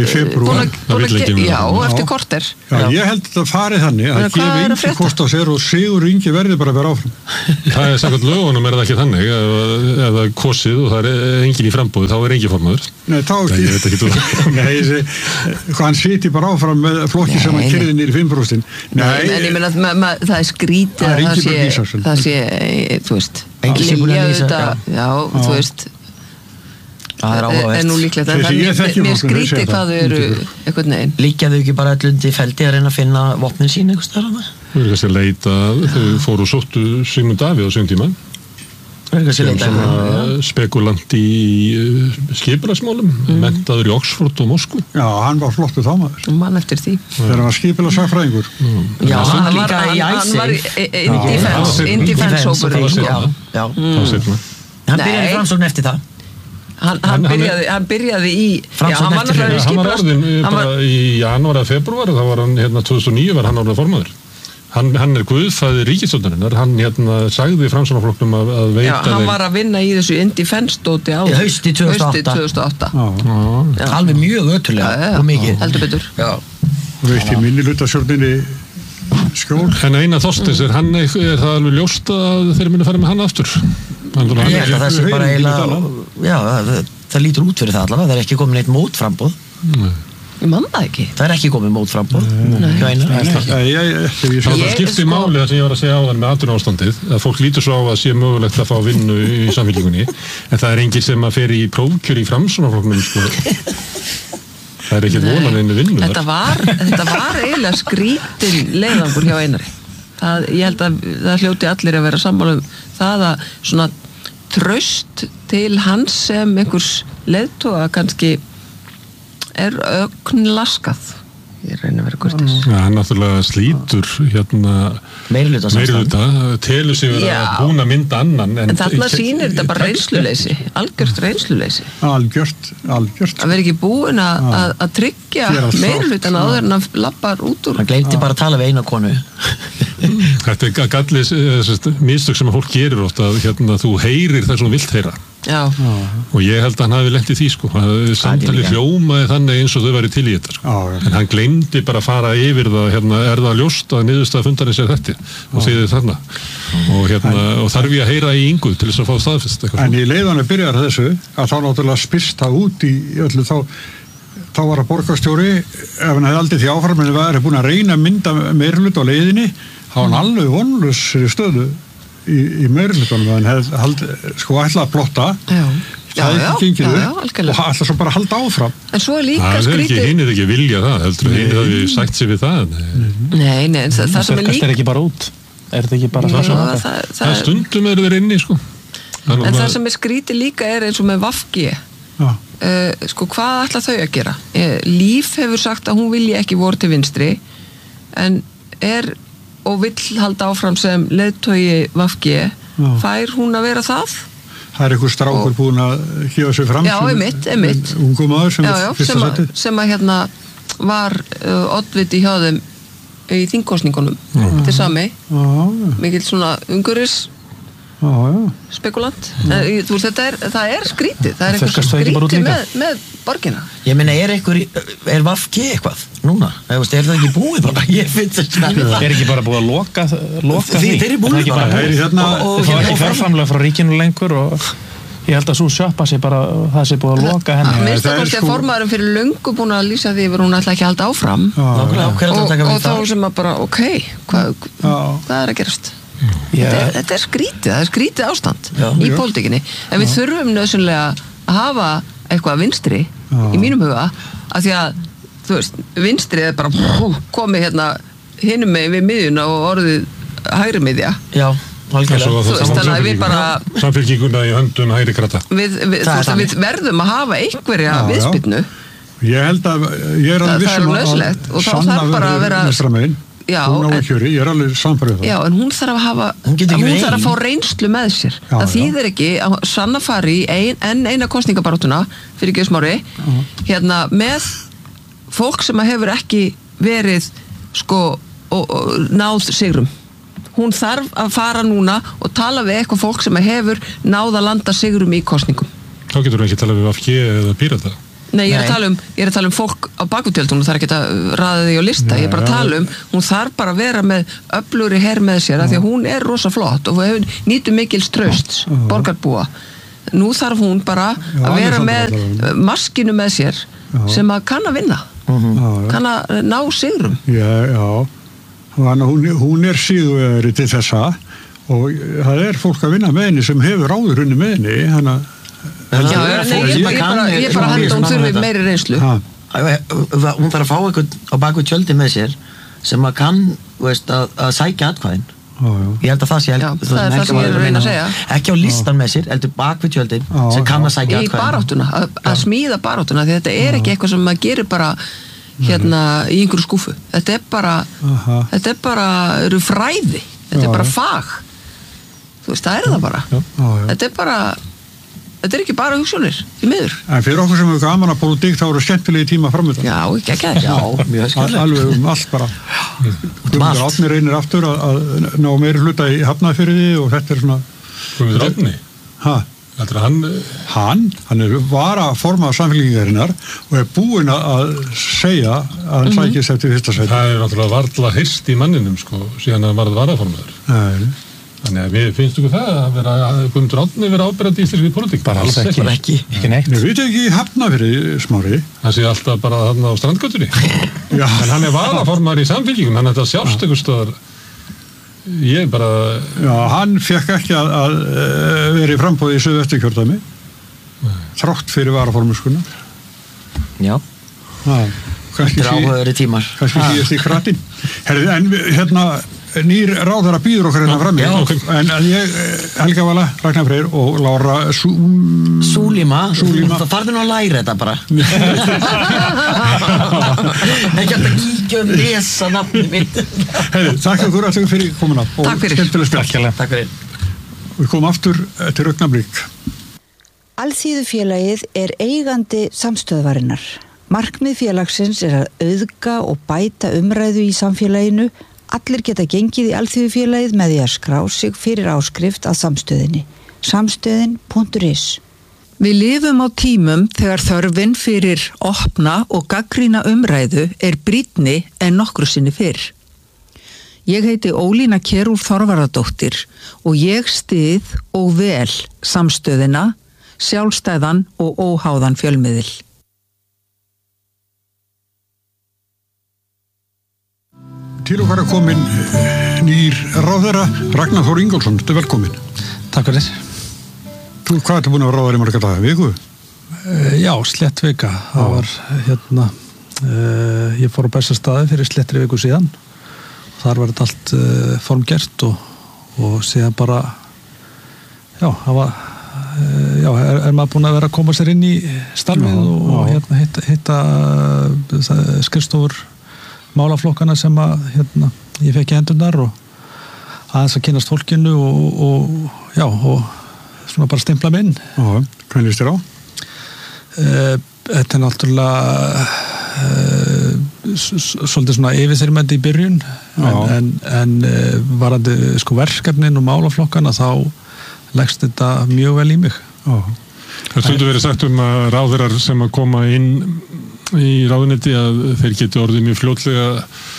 Já, eftir korter. Já, ég held að það farið þannig að gefa Ingi kost á sér og Sigur Ingi verði bara að vera áfram. Það er samkvæmt lögunum það ekki þannig ef það er kosið og það er engin í framboði, þá er engin formaður. Nei, þá ekki. Hann siti bara áfram með flokki sem hann kyrði niður í 5%. En ég meina það er skrítið að það sé, þú veist, líka auðvitað, já, þú veist, það er áhugavert. En nú líklegt, en það er mér skrítið hvað þau eru eitthvað neginn. Líkja þau ekki bara allundi feldi að reyna að finna vopnin sín eitthvað starf? Þau eru kannski að leita, þau fóru og sóttu Sigmund Davíð á sínum tíma. Spekulant í skipulagsmálum, menntaður í Oxford og Moskvu. Já, hann var flottur þá maður. Mann eftir því. Þegar hann var skipulagsfræðingur. Já, hann var líka í Indefense-hópurinn. Já. Hann byrjaði í Framsókn eftir það. Hann byrjaði í Framsókn eftir það. Hann var orðin bara í janúar eða februar, þá var hann 2009 var hann orðin formaður. Hann er guðfæði ríkisstjórnarinnar, hann sagði Framsóknarflokknum að veita Já, hann var að vinna í þessu Indefense-dóti á hausti 2008. Alveg mjög ötulega og mikið. Heldur betur. Veitti minnihlutastjórninni skjól. En Einar Þorsteins, er það alveg ljóst að þeir muni fara með hann aftur? Ég held að það sé bara eiginlega, já, það lítur út fyrir það allavega, það er ekki komin eitt mótframboð. Ég man það ekki. Það er ekki komið mótframboð. Það skiptir máli það sem ég var að segja áðan með atvinnuástandið, að fólk lítur svo á að sé mögulegt að fá vinnu í Samfylkingunni, en það er enginn sem að fer í prófkjör í Framsóknarflokknum, sko. Það er ekkert vonan einu vinnu þar. Þetta var eiginlega skrítin leiðangur hjá Einari. Ég held að það hljóti allir að vera sammála það að svona traust til hans sem einhvers leiðtoga kannski er ögnlaskað. Ég reyna að vera kurteis. Hann náttúrulega slítur meirihluta, telur sig vera búin að mynda annan. En þarna sýnir þetta bara reynsluleysi, algjört reynsluleysi. Algjört. Að vera ekki búin að tryggja meirihlutan áður en að lappar út úr. Hann gleymdi bara að tala við eina konu. Þetta er gallið mistök sem að fólk gerir oft að þú heyrir það sem þú vilt heyra. Já. Og ég held að hann hafi lent í því, sko. Samtali hljómaði þannig eins og þau væri til í þetta, sko. En hann gleymdi bara að fara yfir það, er það ljóst að niðurstaða fundarins er þetta og þýðir þarna. Og þarf ég að heyra í Ingu til þess að fá staðfest eitthvað. En í leiðan að byrja þessu, að þá náttúrulega spyrst það út í öllu þá var að borgarstjóri, ef hann hefði aldrei því áfram en það er búin að reyna að mynda meirihluta á leiðinni, þá var hann alveg vonlaus í stöðu í meirihlutunum, en hefði sko ætla að plotta, það er ekki gengið upp og ætla svo bara að halda áfram. En svo er líka skrítið. Hinn er ekki vilja það, heldur hinn hafi sagt sér við það. Nei, það sem er líka. Það er ekki bara út. Er þetta ekki bara það stundum eru þeir inni, sko. En það sem er skrítið líka er eins og með VG. Sko, hvað ætla þau að gera? Líf hefur sagt að hún vilji ekki voru til vinstri, en og vill halda áfram sem leiðtogi VG, fær hún að vera það? Það er einhver strákur búin að hífa sig fram. Já, einmitt. Ungum maður sem er fyrsta sætið. Sem að var oddviti hjá þeim í þingkosningunum. Þetta er sami. Mikill svona umhverfis spekulant. Þú veist, það er skrítið. Það er eitthvað skrítið með borgina. Ég meina, er VG eitthvað núna? Er það ekki búið bara? Ég finn þetta. Er ekki bara búið að loka því? Þeir eru búið bara. Það var ekki fjárframlega frá ríkinu lengur og ég held að svo sjoppa sér bara það sé búið að loka henni. Minnst að kannski að formaðurinn fyrir löngu búin að lýsa því að hún ætla ekki að halda áfram. Og þá sem að bara, ok, hvað er að gerast? Þetta skrítið, það skrítið ástand í pólitíkinni, en við þurfum nauðsynlega að hafa eitthvað vinstri í mínum huga, af því að þú veist, vinstrið bara komið hinum megin við miðjuna og orðið hægri miðja. Já, algjörlega. Þú veist, þannig að við bara samfylkinguna í höndum hægri krata. Við verðum að hafa einhverja viðspyrnu. Ég held að ég er alveg vissum að sanna vera vinstramegin. Hún á kjöri, ég er alveg samfærið það. Já, en hún þarf að hafa, hún þarf að fá reynslu með sér. Það þýðir ekki að Sanna fari í eina kosningabaráttuna fyrir ekki smári, með fólk sem hefur ekki verið, náð sigrum. Hún þarf að fara núna og tala við eitthvað fólk sem hefur náð að landa sigrum í kosningum. Þá getur hún ekki tala við VG eða Pírata. Nei, ég er að tala um fólk á bakvitjöldum, hún þarf ekki að raða því á lista, ég er bara að tala hún þarf bara að vera með öflugri her með sér, af því að hún er rosa flott og nýtur mikils trausts borgarbúa. Nú þarf hún bara að vera með maskinu með sér sem að kann að vinna, kann að ná sigrum. Já, hún er síðuveri til þessa og það er fólk að vinna með henni sem hefur áður henni með henni, þannig að ég bara held að hún þurfi meiri reynslu. Hún þarf að fá eitthvað á baku tjöldi með sér sem að kann að sækja atkvæðin. Ég held að það sé það er það sem ég er að reyna að segja. Ekki á listan með sér, heldur bak við tjöldin sem kann að sækja atkvæðin. Í baráttuna, að smíða baráttuna, því þetta er ekki eitthvað sem maður gerir bara í einhverju skúfu. Þetta er bara eru fræði, þetta er bara fag. Þú veist, það er það bara. Þetta er ekki bara hugsunir, í miður. En fyrir okkur sem hefur gaman að pólitík, þá eru skemmtilegi tíma framöndan. Já, ekki það. Já, mjög skemmtilegt. Alveg allt bara. Guðmundur Árni reynir aftur að ná meiri hluta í Hafnarfirði og þetta er svona... Guðmundur Árni? Þetta er hann er varaformaður Samfylkingarinnar og er búinn að segja að hann sækist eftir fyrsta sæti. Það er náttúrulega varla hist í manninum, síðan að varð varaformaður. Nei. Þannig að við finnst okkur það að Guðmundur Árni vera áberandi í íslenskri pólitík. Bara alls ekki neitt. Við veitum ekki Hafnarfirði, Smári. Það sé alltaf bara þarna á strandgötunni. En hann er varaformaður í Samfylkingum, hann er þetta sjást einhvers staðar. Ég bara... Já, hann fekk ekki að vera í frambóði í Suðvesturkjördæmi. Þrátt fyrir varaformaðskunnar. Já. Þetta er áhugaðri tímar. Kannski síðast í kratin. En nýr ráðherra býður okkar hérna frammi en ég, Helga Vala, Ragnar Freyr og Lára Súlíma það farði nú að læra þetta bara ekki að kíkja og lesa nafni mitt Takk fyrir komuna Takk fyrir Við komum aftur til augnablik Alþýðufélagið er eigandi samstöðvarinnar markmið félagsins er að auðga og bæta umræðu í samfélaginu Allir geta gengið í Alþýðufélagið með því að skrá sig fyrir áskrift að samstöðinni. Samstöðin.is Við lifum á tímum þegar þörfin fyrir opna og gagnrýna umræðu er brýnni en nokkru sinni fyrr. Ég heiti Ólína Kjerúlf Þorvaradóttir og ég styð og vel samstöðina, sjálfstæðan og óháðan fjölmiðil. Til okkar komin nýr ráðherra Ragnar Þór Ingólfsson, þetta er velkomin. Takk fyrir. Hvað ertu búin að vera ráðherra í marga daga, viku? Já, slett vika. Það var ég fór á Bessastaði fyrir slettri viku síðan. Þar var þetta allt formgert og síðan bara það var er maður búin að vera að koma sér inn í starfið og hitta skrifstofur málaflokkana sem að ég fekk í hendurnar og aðeins að kynast fólkinu og svona bara stimpla mig inn. Hvernig líst þér á? Þetta er náttúrulega svolítið svona yfirþyrmandi í byrjun en varandi verkefnin og málaflokkana þá leggst þetta mjög vel í mig. Það stundu verið sagt að ráðherrar sem að koma inn í ráðuneyti að þeir geti orðið mjög fljótlega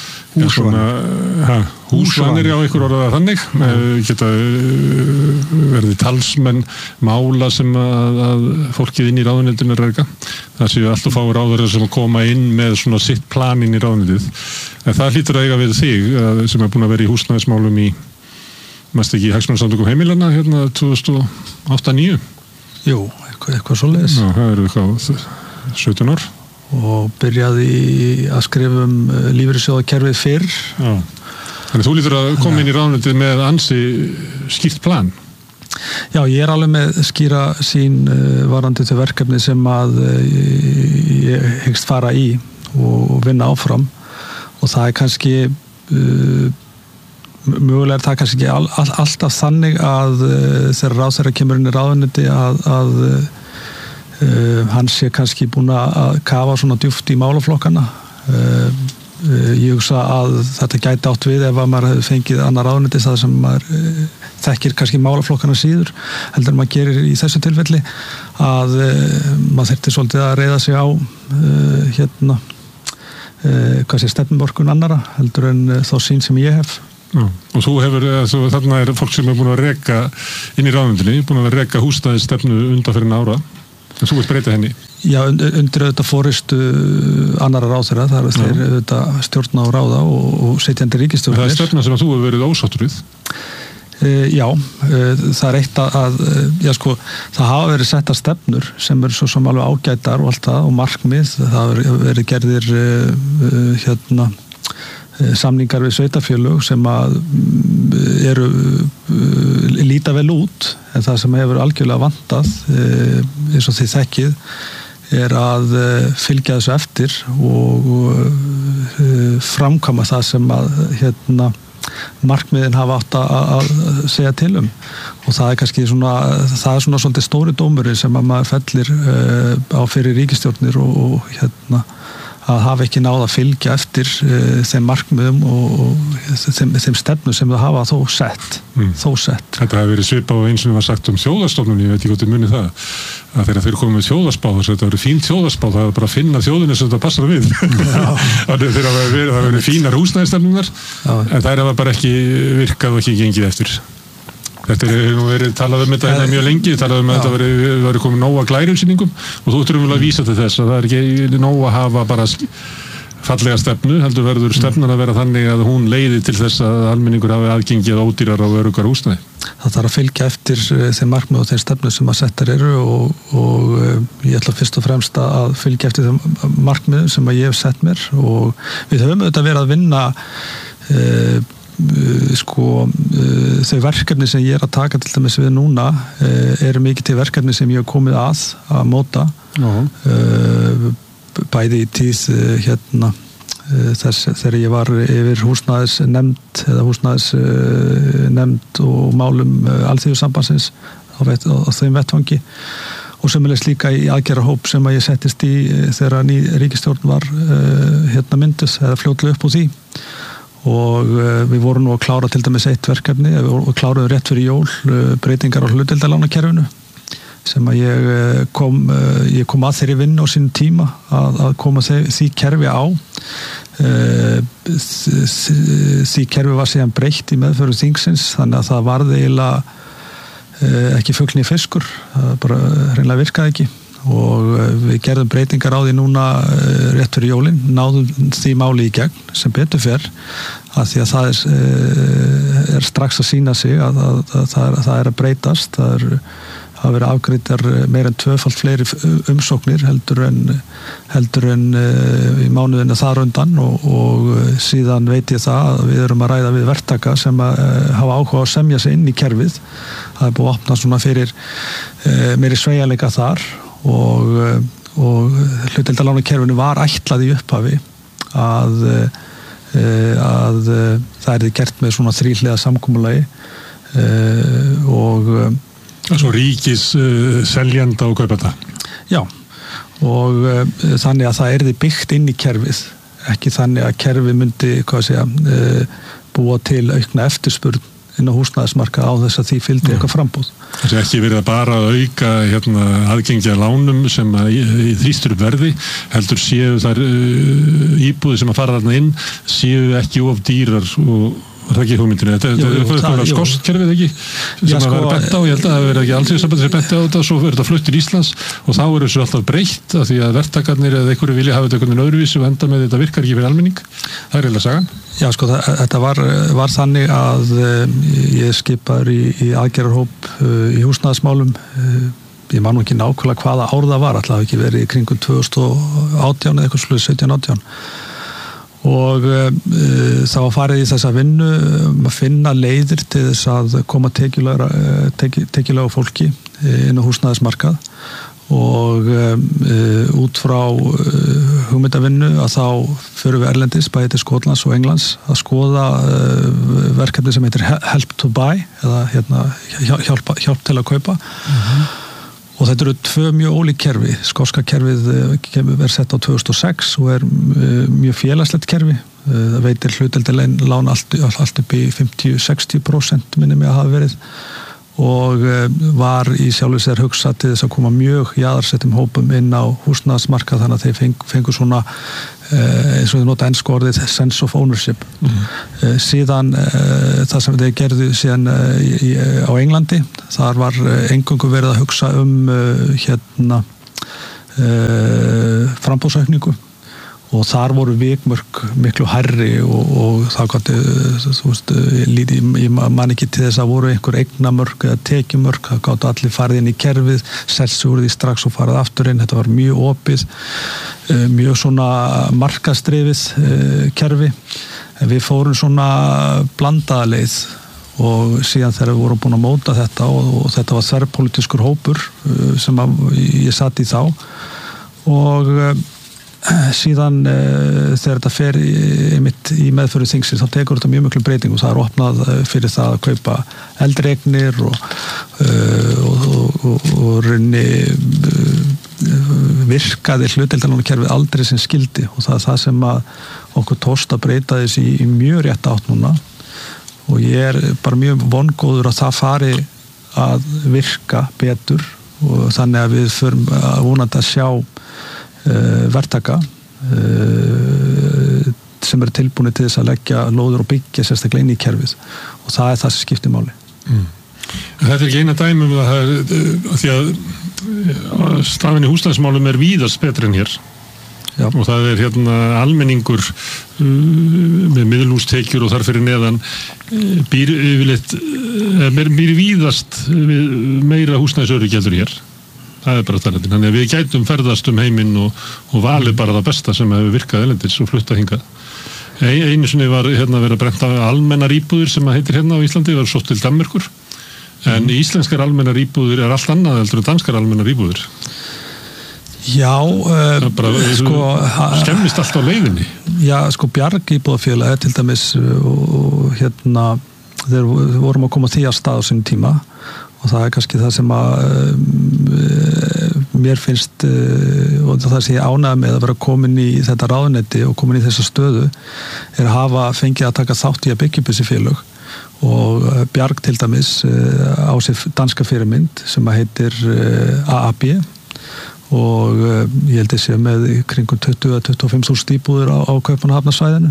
húsvanir á ykkur orðað þannig geta verið talsmenn mála sem að fólkið inn í ráðuneytinu er reyka það séu alltaf fá ráðherrar sem að koma inn með svona sitt plan inn í ráðuneytið en það hlýtur að eiga við þig sem er búin að vera í húsnæðismálum í Mæst ekki í hagsmunasamtökum heimilanna hérna 2008-2009? Jú, eitthvað svoleiðis. Já, það eru eitthvað 17 ár. Og byrjaði að skrifa lífeyrissjóðakerfið fyrr. Já. Þannig þú lítur að koma inn í ráðuneytið með ansi skýrt plan. Já, ég alveg með skýra sín varðandi til verkefni sem að ég hyggst fara í og vinna áfram og það kannski mögulega það kannski ekki alltaf þannig að þegar ráðherra kemur inn í ráðuneyti að hann sé kannski búin að kafa svona djúpt í málaflokkana. Ég hugsa að þetta gæti átt við ef að maður hefði fengið annar ráðuneyti það sem maður þekkir kannski málaflokkana síður heldur en maður gerir í þessu tilfelli að maður þyrfti svolítið að reiða sig á hvað sé stefnumorkun annara heldur en þá sín sem ég hef. Já, og þarna fólk sem búin að reka inn í ráðuneytinu, búin að reka húsnæðisstefnu undanfarin ára en þú vilt breyta henni. Já, undir auðvitað fórystu annara ráðherra, það þeir auðvitað stjórna á ráða og setjandi ríkisstjórnir. Það stefna sem að þú hefur verið ósáttur við? Já, það eitt að það hafa verið settar stefnur sem eru svo sem alveg ágætar og allt það og markmið, það hafa verið gerðir samningar við sveitarfélög sem að eru líta vel út en það sem hefur algjörlega vantað eins og þið þekkið að fylgja þessu eftir og framkvæma það sem að markmiðin hafa átt að segja til og það kannski svona svolítið stóri dómurinn sem að maður fellir á fyrir ríkisstjórnir og að hafa ekki náð að fylgja eftir þeim markmiðum og þeim stefnum sem það hafa þó sett. Þetta hefur verið svipað og eins og var sagt þjóðarstofnun, ég veit ekki hvort þið munið það að þegar þeir komið með þjóðarspá þess að þetta verið fín þjóðarspá, það er bara að finna þjóðinu sem þetta passar við. Þeir hafa verið fínar húsnæðisstefnunar en þær hafa bara ekki virkað og ekki gengið eftir. Þetta nú verið talað þetta hérna mjög lengi, talað að þetta verið komið nóg að glærumsýningum og þú þurfum að vísa til þess að það ekki nóg að hafa bara fallega stefnu, heldur verður stefnan að vera þannig að hún leiði til þess að almenningur hafi aðgengið ódýrar og öruggar húsnæði. Það þarf að fylgja eftir þeim markmið og þeim stefnu sem að settar eru og ég ætla fyrst og fremst að fylgja eftir þeim markmiðum sem að ég hef sett mér og við höfum auðvitað verið að vinna þau verkefni sem ég að taka til dæmis við núna eru mikið til verkefni sem ég hef komið að móta bæði í tíð þess þegar ég var yfir húsnæðisnefnd eða húsnæðisnefnd og málum alþýðusambandsins á þeim vettvangi og sömuleiðis líka í aðgerðarhóp sem að ég settist í þegar ný ríkisstjórn var mynduð eða fljótlega upp úr því og við vorum nú að klára til dæmis eitt verkefni og kláruðum rétt fyrir jól breytingar á hlutdeildarlánakerfinu sem að ég kom að þeirri vinnu á sínum tíma að koma því kerfi á því kerfi var síðan breytt í meðferð þingsins þannig að það varði eiginlega ekki fuglinn í fiskur það bara hreinlega virkaði ekki og við gerðum breytingar á því núna rétt fyrir jólin, náðum því máli í gegn sem betur fer að því að það er strax að sýna sig að það er að breytast það hafa verið afgreiddar meira en 2-falt fleiri umsóknir heldur en í mánuðinu þar undan og síðan veit ég það að við erum að ræða við verktaka sem að hafa áhuga að semja sig inn í kerfið það er búið að opna svona fyrir meiri sveigjanleika þar og hlutdeildarlánakerfinu var ætlað í upphafi að það er gert með svona 3-hliða samkomulagi og svo ríkis seljanda og kaupanda. Já. Og þannig að það yrði byggt inn í kerfið, ekki þannig að kerfið myndi, búa til aukna eftirspurn inn á húsnæðismarkað á þess að því fylgdi eitthvað frambúð. Það er ekki verið að bara auka aðgengi að lánum sem þrýstur upp verði, heldur séu þær íbúðir sem að fara þarna inn, séu ekki of dýrar og það ekki hugmyndinu, þetta er skostkerfið ekki sem að vera bett á, ég held að það verið ekki alþjóðsambandi sem betti á þetta, svo verður þetta flutt til Íslands og þá er þessu alltaf breytt af því að verktakarnir eða einhverju vilja hafa þetta einhvern veginn öðruvísi og enda með þetta virkar ekki fyrir almenning, það er eiginlega sagan. Já, sko, þetta var þannig að ég skipaður í aðgerðarhóp í húsnæðismálum. Ég man nú ekki nákvæmlega hvaða ár það var, alltaf ekki verið í kringum 2018 eða eitthvað sluð 17-18. Og þá var farið í þessa vinnu að finna leiðir til þess að koma tekjulega fólki inn á húsnæðismarkað. Og út frá hugmyndavinnu að þá förum við erlendis bæði til Skotlands og Englands að skoða verkefni sem heitir Help to Buy eða hjálp til að kaupa. Og þetta eru tvö mjög ólík kerfi. Skoska kerfið sett á 2006 og mjög félagslegt kerfi. Það veitir hlutdeildarlán allt upp í 50-60% minni mig að hafa verið. Og var í sjálfu sér hugsað til þess að koma mjög jaðarsettum hópum inn á húsnæðismarkað þannig að þeir fengu svona eins og þau nota ensku orðið sense of ownership. Síðan það sem þeir gerðu síðan á Englandi, þar var eingöngu verið að hugsa framboðsaukningu og þar voru vikmörk miklu hærri og það gátti, þú veist, ég man ekki til þess að voru einhver eignamörk eða tekjumörk, það gátti allir farið inn í kerfið, selsi úr því strax og farið aftur inn, þetta var mjög opið, mjög svona markaðsdrifið kerfi, en við fórum svona blandaða leið og síðan þegar við vorum búin að móta þetta og þetta var þverrpólitískur hópur sem ég satt í þá og síðan þegar þetta fer í meðföru þingsins þá tekur þetta mjög miklu breyting og það er opnað fyrir það að kaupa eldri eignir og raunni virkaði hlutdeildarlánakerfið aldrei sem skildi og það er það sem að okkur tókst að breyta þessi í mjög rétt átt núna og ég er bara mjög vongóður að það fari að virka betur og þannig að við förum að vonandi að sjá verktaka sem eru tilbúinir til þess að leggja lóður og byggja sérstaklega inn í kerfið og það er það sem skiptir máli. Þetta er ekki eina dæmi um það því að stafinn í húsnæðismálum er víðast betri en hér. Já. Og það er almenningur með miðlungstekjur og þar fyrir neðan býr víðast við meira húsnæðisöryggi heldur hér. Það er bara talendin. Þannig að við gætum ferðast heiminn og valið bara það besta sem hefur virkað erlendis og fluttað hingað. Einu sinni var verið að brenta almennar íbúðir sem heitir hérna á Íslandi, var sótt til Danmerkur. En íslenskar almennar íbúðir er allt annað heldur en danskar almennar íbúðir. Já, skemmist allt á leiðinni. Já, Bjarg íbúðafélag til dæmis og þeir vorum að koma því að stað á sínum tíma og það er kannski það sem að mér finnst og það sem ég ánægði með að vera komin í þetta ráðuneyti og komin í þessa stöðu er að hafa fengið að taka þátt í að byggja upp þessi félög og Bjarg til dæmis á sér danska fyrirmynd sem að heitir AAB og ég held að sé með kringum 20-25.000 íbúðir á Kaupmannahafnarsvæðinu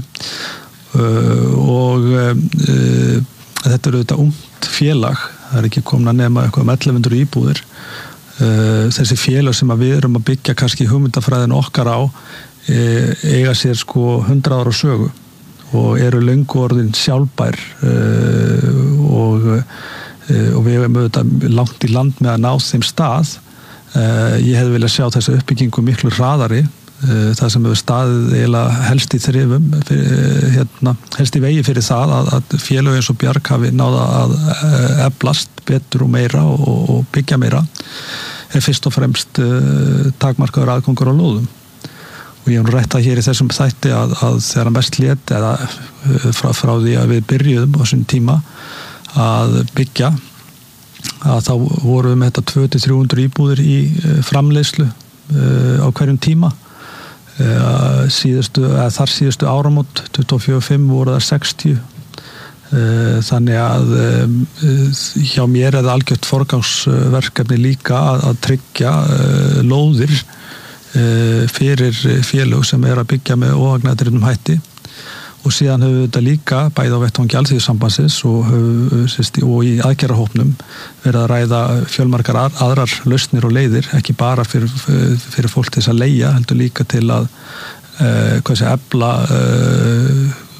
og þetta eru þetta ungt félag, það er ekki komin að nema eitthvað 1100 íbúðir. Þessi félag sem við erum að byggja kannski hugmyndafræðin okkar á eiga sér 100 ára sögu og eru löngu orðin sjálfbær og við hefum auðvitað langt í land með að ná þeim stað. Ég hefði viljað sjá þessa uppbyggingu miklu hraðari það sem hefur staðið eiginlega helst í þrifum helst í vegi fyrir það að félög eins og Bjarg hafi náða að eflast betur og meira og byggja meira er fyrst og fremst takmarkaður aðgangur á lóðum og ég hef nú rætt það hér í þessum þætti að þegar mest lét eða frá því að við byrjuðum á þessum tíma að byggja að þá vorum við með þetta 200-300 íbúðir í framleiðslu á hverjum tíma þar síðustu áramót 24-5 voru það 60 þannig að hjá mér er það algjört forgangsverkefni líka að tryggja lóðir fyrir félög sem er að byggja með óhagnaðardrifnum hætti og síðan höfum við þetta líka bæði á vettvangi Alþýðusambandsins og í aðgerðarhópnum verið að ræða fjölmargar aðrar lausnir og leiðir, ekki bara fyrir fólk til þess að leigja, heldur líka til að efla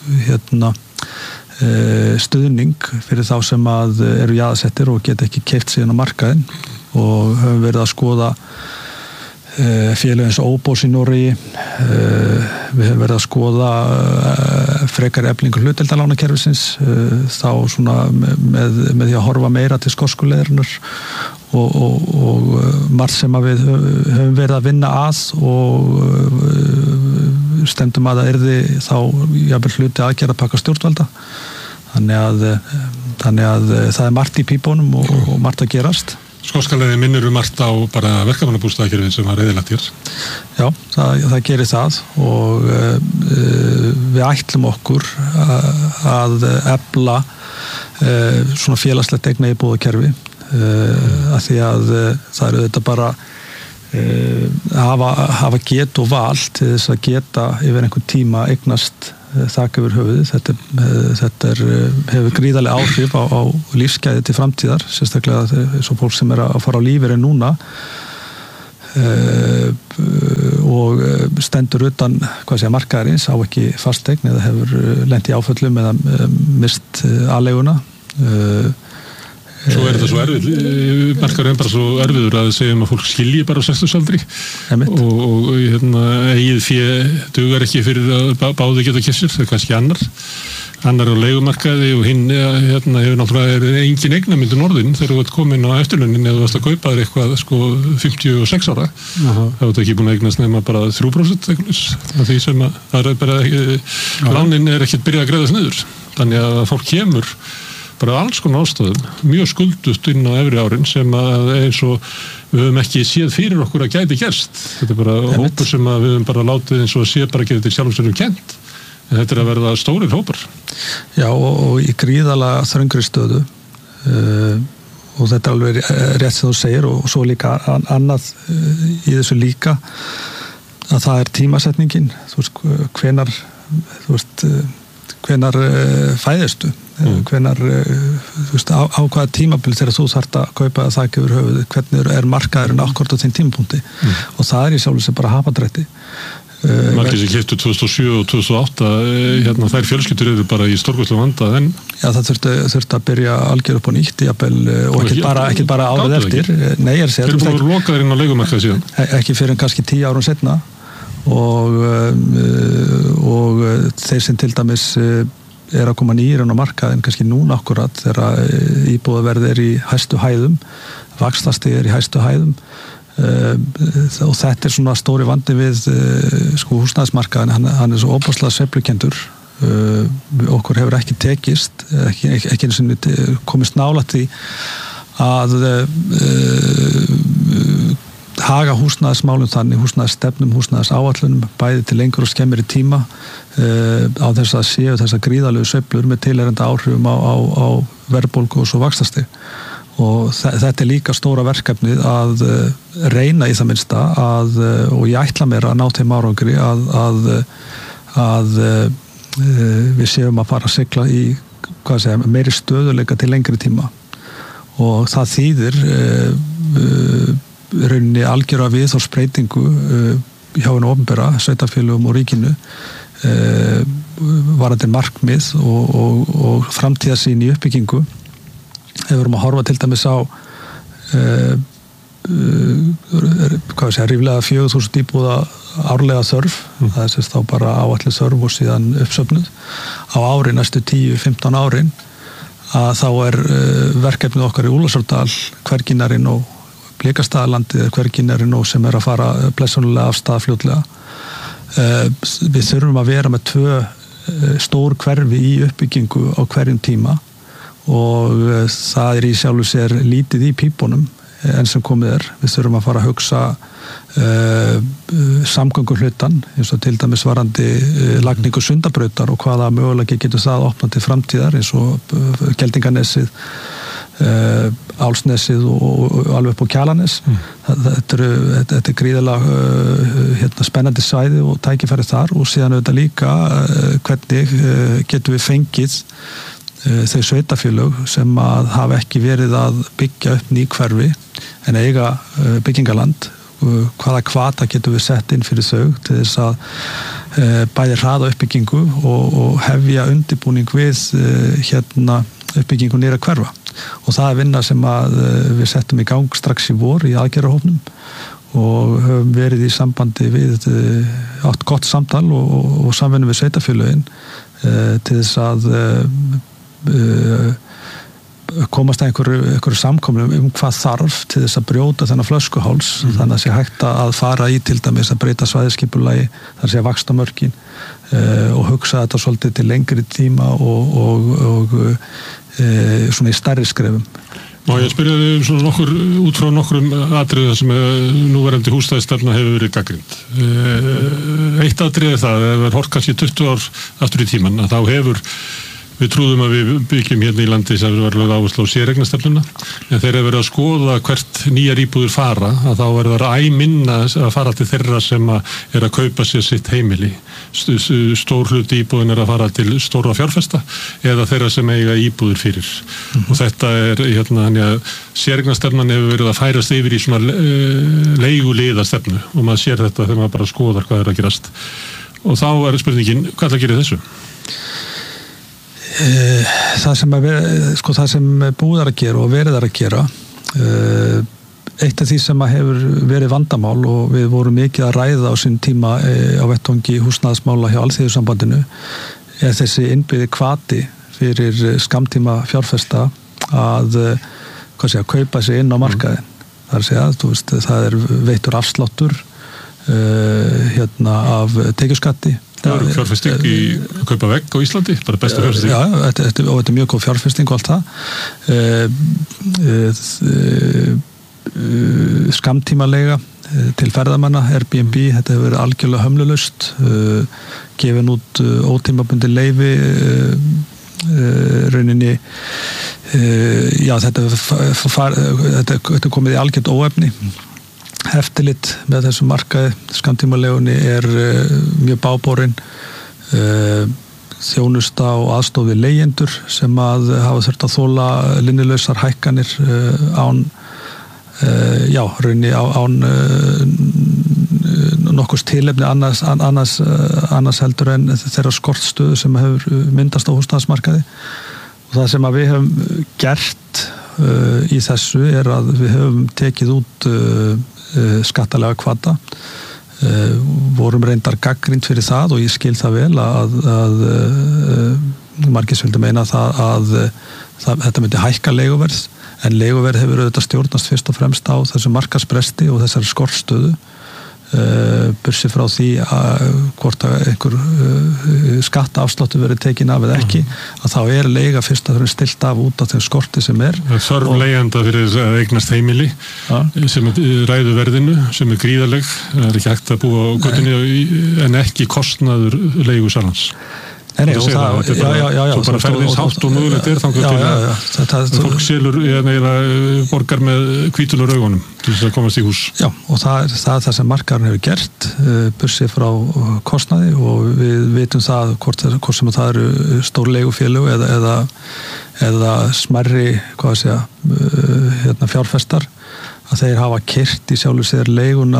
stuðning fyrir þá sem að eru jaðarsettir og geta ekki keypt sig inn á markaðinn og höfum verið að skoða félög eins og Óbós í Noregi, við höfum verið að skoða frekari eflingu hlutdeildarlánakerfisins, þá svona með því að horfa meira til skoskuleiðurinnar og margt sem að við höfum verið að vinna að og stefndum að það yrði þá jafnvel hluti aðgerðapakka stjórnvalda, þannig að það er margt í pípunum og margt að gerast. Skoskaleiði minnir margt á bara verkamannabústaðakerfið sem var eyðilagt hér. Já, það gerir það og við ætlum okkur að efla svona félagslegt eigna íbúðakerfi að því að það eru þetta bara hafa get og val til þess að geta yfir einhvern tíma eignast þak yfir höfuðið. Þetta hefur gríðarlega áhrif á lífsgæði til framtíðar, sérstaklega eins og fólk sem er að fara á lífeyri núna og stendur utan markaðarins, á ekki fasteign eða hefur lent í áföllum eða mist aðleiguna. Svo er þetta svo erfið, markaðurinn bara svo erfiður að segjum að fólk skilji bara á 60-aldri og eigið fé dugar ekki fyrir að báði geta kessir, það er kannski annar á leigumarkaði og hinn hefur náttúrulega engin eignamyndun orðin þegar þú ert komin á eftirlaunin eða þú varst að kaupa þér eitthvað 56 ára, þá ertu ekki búin að eignast nema bara 3% af því sem að það er bara lánin er ekkert byrjað að greiðast niður, þannig að fólk kemur bara alls konar ástæðum, mjög skuldust inn á efri árin sem að eins og við höfum ekki séð fyrir okkur að gæti gerst. Þetta er bara hópur sem að við höfum bara látið eins og sé bara getið til sjálfsögum kent. En þetta er að verða stórir hópar. Já, og í gríðarlega þröngri stöðu og þetta er alveg rétt sem þú segir og svo líka annað í þessu líka að það er tímasetningin, þú veist, hvenar fæðistu, hvenar á hvaða tímabil þegar þú þarft að kaupa þak yfir höfuð, hvernig er markaðurinn akkord á þeim tímapunkti og það er í sjálfu sem bara hapadrætti. Margir sem keyptu 2007 og 2008 þær fjölskyldur eru bara í stórkostlegum vanda en já, það þurfti að byrja algjör upp á nýtt og ekki bara árið eftir. Nei, ég er að segja. Þeir eru búin að loka þér inn á leigumarkaði síðan. Ekki fyrir en kannski 10 árum seinna og þeir sem til dæmis er að koma nýr á markaðin kannski núna akkurat þegar íbúðaverð er í hæstu hæðum, vaxtastig er í hæstu hæðum og þetta er svona stóri vandi við húsnæðismarkaðin, hann er svo óbúslega sveiflukendur, okkur hefur ekki tekist, ekki eins og komist nálægt því að haga húsnæðismálum þannig, húsnæðisstefnum, húsnæðisáætlunum, bæði til lengur og skemmri tíma á þess að séu þessar gríðarlegu sveiflur með tilheyrandi áhrifum á verðbólgu og svo vaxtastig. Og þetta er líka stóra verkefnið að reyna í það minnsta og ég ætla mér að ná þeim árangri að við séum að fara að sigla í meiri stöðuleika til lengri tíma og það þýðir rauninni algjöra viðhorfsbreytingu hjá hinu opinbera, sveitarfélögum og ríkinu varðandi markmið og framtíðarsýn í uppbyggingu. Ef við erum að horfa til dæmis á ríflega 4.000 íbúða árlega þörf, það er sérst þá bara áætluð þörf og síðan uppsöfnuð á ári næstu 10-15 árin að þá er verkefnið okkar í Úlfarsárdal hverginarinn og Blikastaðalandið hverginarinn og sem er að fara blessunulega af stað fljótlega. Við þurfum að vera með 2 stór hverfi í uppbyggingu á hverjum tíma og það er í sjálfu sér lítið í pípunum enn sem komið er. Við þurfum að fara að hugsa samgönguhlutan eins og til dæmis varandi lagningu Sundabrautar og hvaða möguleiki getur það opnað til framtíðar eins og Geldinganesið, Álsnesið og alveg upp á Kjalarnes. Þetta er gríðarlega spennandi svæði og tækifæri þar og síðan auðvitað líka hvernig getum við fengið þau sveitarfélög sem að hafa ekki verið að byggja upp ný hverfi en eiga byggingaland, hvaða hvata getum við sett inn fyrir þau til þess að bæði hraða uppbyggingu og hefja undirbúning við uppbyggingu nýra hverfa og það vinna sem að við settum í gang strax í vor í aðgerðarhópnum og höfum verið í sambandi við átt gott samtal og samvinnu við sveitarfélögin til þess að komast að einhverju samkomum hvað þarf til þess að brjóta þennan flöskuháls þannig að sé hægt að fara í til dæmis að breyta svæðisskipulagi þar sé að vaxtamörkin og hugsa þetta svolítið til lengri tíma og svona í stærri skrefum. Má ég spyrja þig svona út frá nokkrum atriðum sem núverandi húsnæðisstefna hefur verið gagnrýnd. Eitt atrið það, ef við horfum kannski 20 ár aftur í tímann, að þá hefur við trúðum að við byggjum hérna í landi sem var lögð áherslu á séreignarstefnuna en þegar verið að skoða hvert nýjar íbúðir fara að þá verður minna að fara til þeirra sem að kaupa sér sitt heimili stór hluti íbúðin að fara til stóra fjárfesta eða þeirra sem eiga íbúðir fyrir og þetta hérna séreignarstefnan hefur verið að færast yfir í svona leiguliðastefnu og maður sér þetta þegar maður bara skoðar hvað að gerast og þá spurningin, hvað það gerir þessu? Það sem búðar að gera og verið að gera eitt af því sem hefur verið vandamál og við vorum mikið að ræða á sín tíma á vettvangi húsnæðismála hjá Alþýðusambandinu þessi innbyggði hvati fyrir skammtíma fjárfesta að kaupa sig inn á markaðin það veittur afsláttur af tekjuskatti fjárfesting í að kaupa vegg á Íslandi, bara besta fjárfesting. Já, þetta mjög góð fjárfesting og allt það. Skammtímaleiga til ferðamanna, Airbnb, þetta hefur verið algjörlega hömlulaust, gefin út ótímabundin leyfi, rauninni, þetta komið í algjört óefni. Eftirlit með þessum markaði skammtímalegunni mjög báborinn þjónusta og aðstoð við leigjendur sem að hafa þurft að þola linnulausar hækkanir án nokkurs tilefni annars heldur en þeirra skortstöðu sem hefur myndast á húsnæðismarkaði og það sem að við höfum gert í þessu að við höfum tekið út skattalega hvata vorum reyndar gagnrýnd fyrir það og ég skil það vel að margir vildu meina það að þetta myndi hækka leiguverð en leiguverð hefur auðvitað stjórnast fyrst og fremst á þessu markaðsbresti og þessari skortstöðu bursi frá því að hvort að einhver skattaafsláttur verið tekin af eða ekki að þá leiga fyrst að stilt af út af þeim skorti sem þörf leigjanda fyrir að eignast heimili sem ræðu verðinu sem gríðaleg, það ekki hægt að búa á götunni en ekki kostnaður leigusalans svo bara ferðins hátt og mögulegt þangar til að fólk selur eða borgar með hvítulur augunum til þess að komast í hús. Já, og það sem markaðurinn hefur gert bursið frá kostnaði og við vitum það hvort sem það eru stór leigufélög eða smærri fjárfestar að þeir hafa keyrt í sjálfu sér leiguna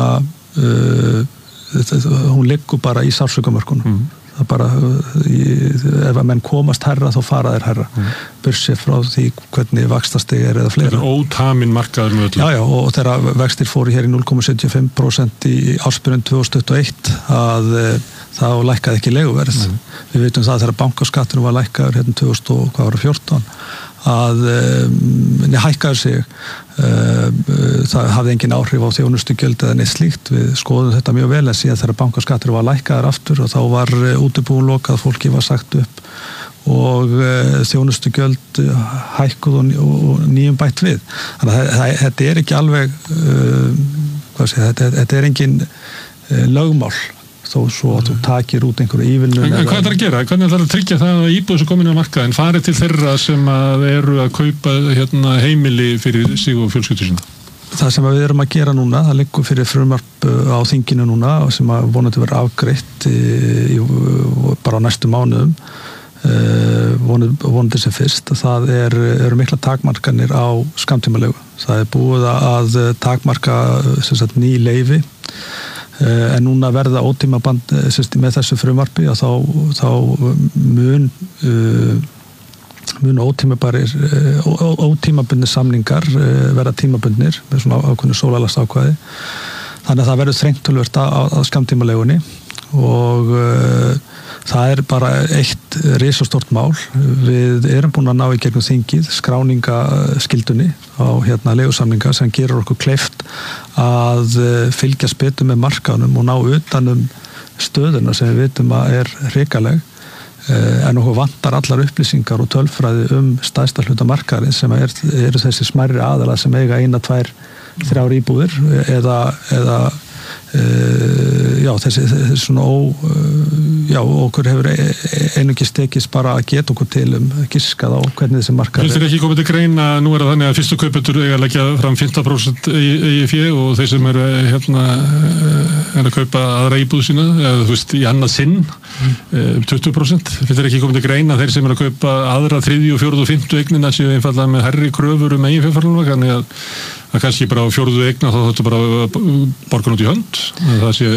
hún liggur bara í sársaukamörkunum það bara, ef að menn komast herra þá fara þeir herra bursið frá því hvernig vaxtastig eða fleira. Þetta ótamin markaður með öllu. Já, og þegar vextir fóru hér í 0,75% í ársbyrjun 2021 að þá lækkaði ekki leiguverð. Við veitum það þegar bankaskatturinn var lækkaður hérna 2014 að hækkaður sig það hafði engin áhrif á þjónustugjöld eða neitt slíkt, við skoðum þetta mjög vel en síðan þegar bankaskattur var lækkaður aftur og þá var útibúin lokað, fólki var sagt upp og þjónustugjöld hækkuð og nýjum bætt við þannig að þetta ekki alveg þetta engin lögmál þó svo að þú takir út einhverju ívilnun. En hvað það að gera? Hvernig það að tryggja það að íbúð sem komin á markaðin fari til þeirra sem eru að kaupa heimili fyrir sig og fjölskyldu sína? Það sem við erum að gera núna, það liggur fyrir frumvarp á þinginu núna sem að vonandi verður afgreitt bara á næstu mánuðum vonandi sem fyrst það eru mikla takmarkanir á skammtímalegu. Það búið að takmarka ný leyfi en núna verða ótímaband með þessu frumvarpi að þá mun ótímabundnir samningar verða tímabundnir með svona ákveðnu sólarlagsákvæði, þannig að það verður þrengt töluvert að skammtímalegunni og það bara eitt risastórt mál. Við erum búin að ná í gegnum þingið skráningaskildunni á leigusamninga sem gerur okkur kleift að fylgjast betur með markaðnum og ná utanum stöðuna sem við vitum að hrikaleg, en okkur vantar allar upplýsingar og tölfræði stærsta hluta markaðarins sem eru þessi smærri aðalar sem eiga 1, 2, 3 íbúðir eða þessi svona okkur hefur einungis tekist bara að geta okkur til giskað á hvernig þessi markaður Finnst þér ekki komið til greina, nú það þannig að fyrstu kaupendur eiga að leggja fram 15% eigið fé og þeir sem eru að kaupa aðra íbúð sína, eða þú veist, í annað sinn 20%, finnst þér ekki komið til greina þeir sem eru að kaupa aðra 3., 4. og 5. eignina séu einfallega með hærri kröfur eiginfjárframlag, þannig að kannski bara á 4. eigna þá þáttu bara borgun út í hönd það sé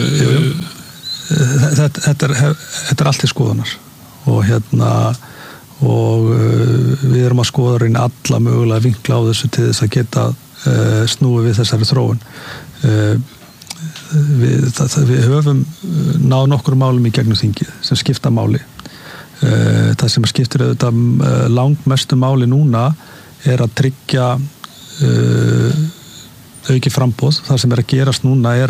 Þetta allt til skoðunar og við erum að skoða reyna alla mögulega vinkla á þessu til þess að geta snúið við þessari þróun. Við höfum náð nokkur málum í gegnum þingið sem skipta máli. Það sem skiptir auðvitað langmestu máli núna að tryggja auki framboð. Það sem að gerast núna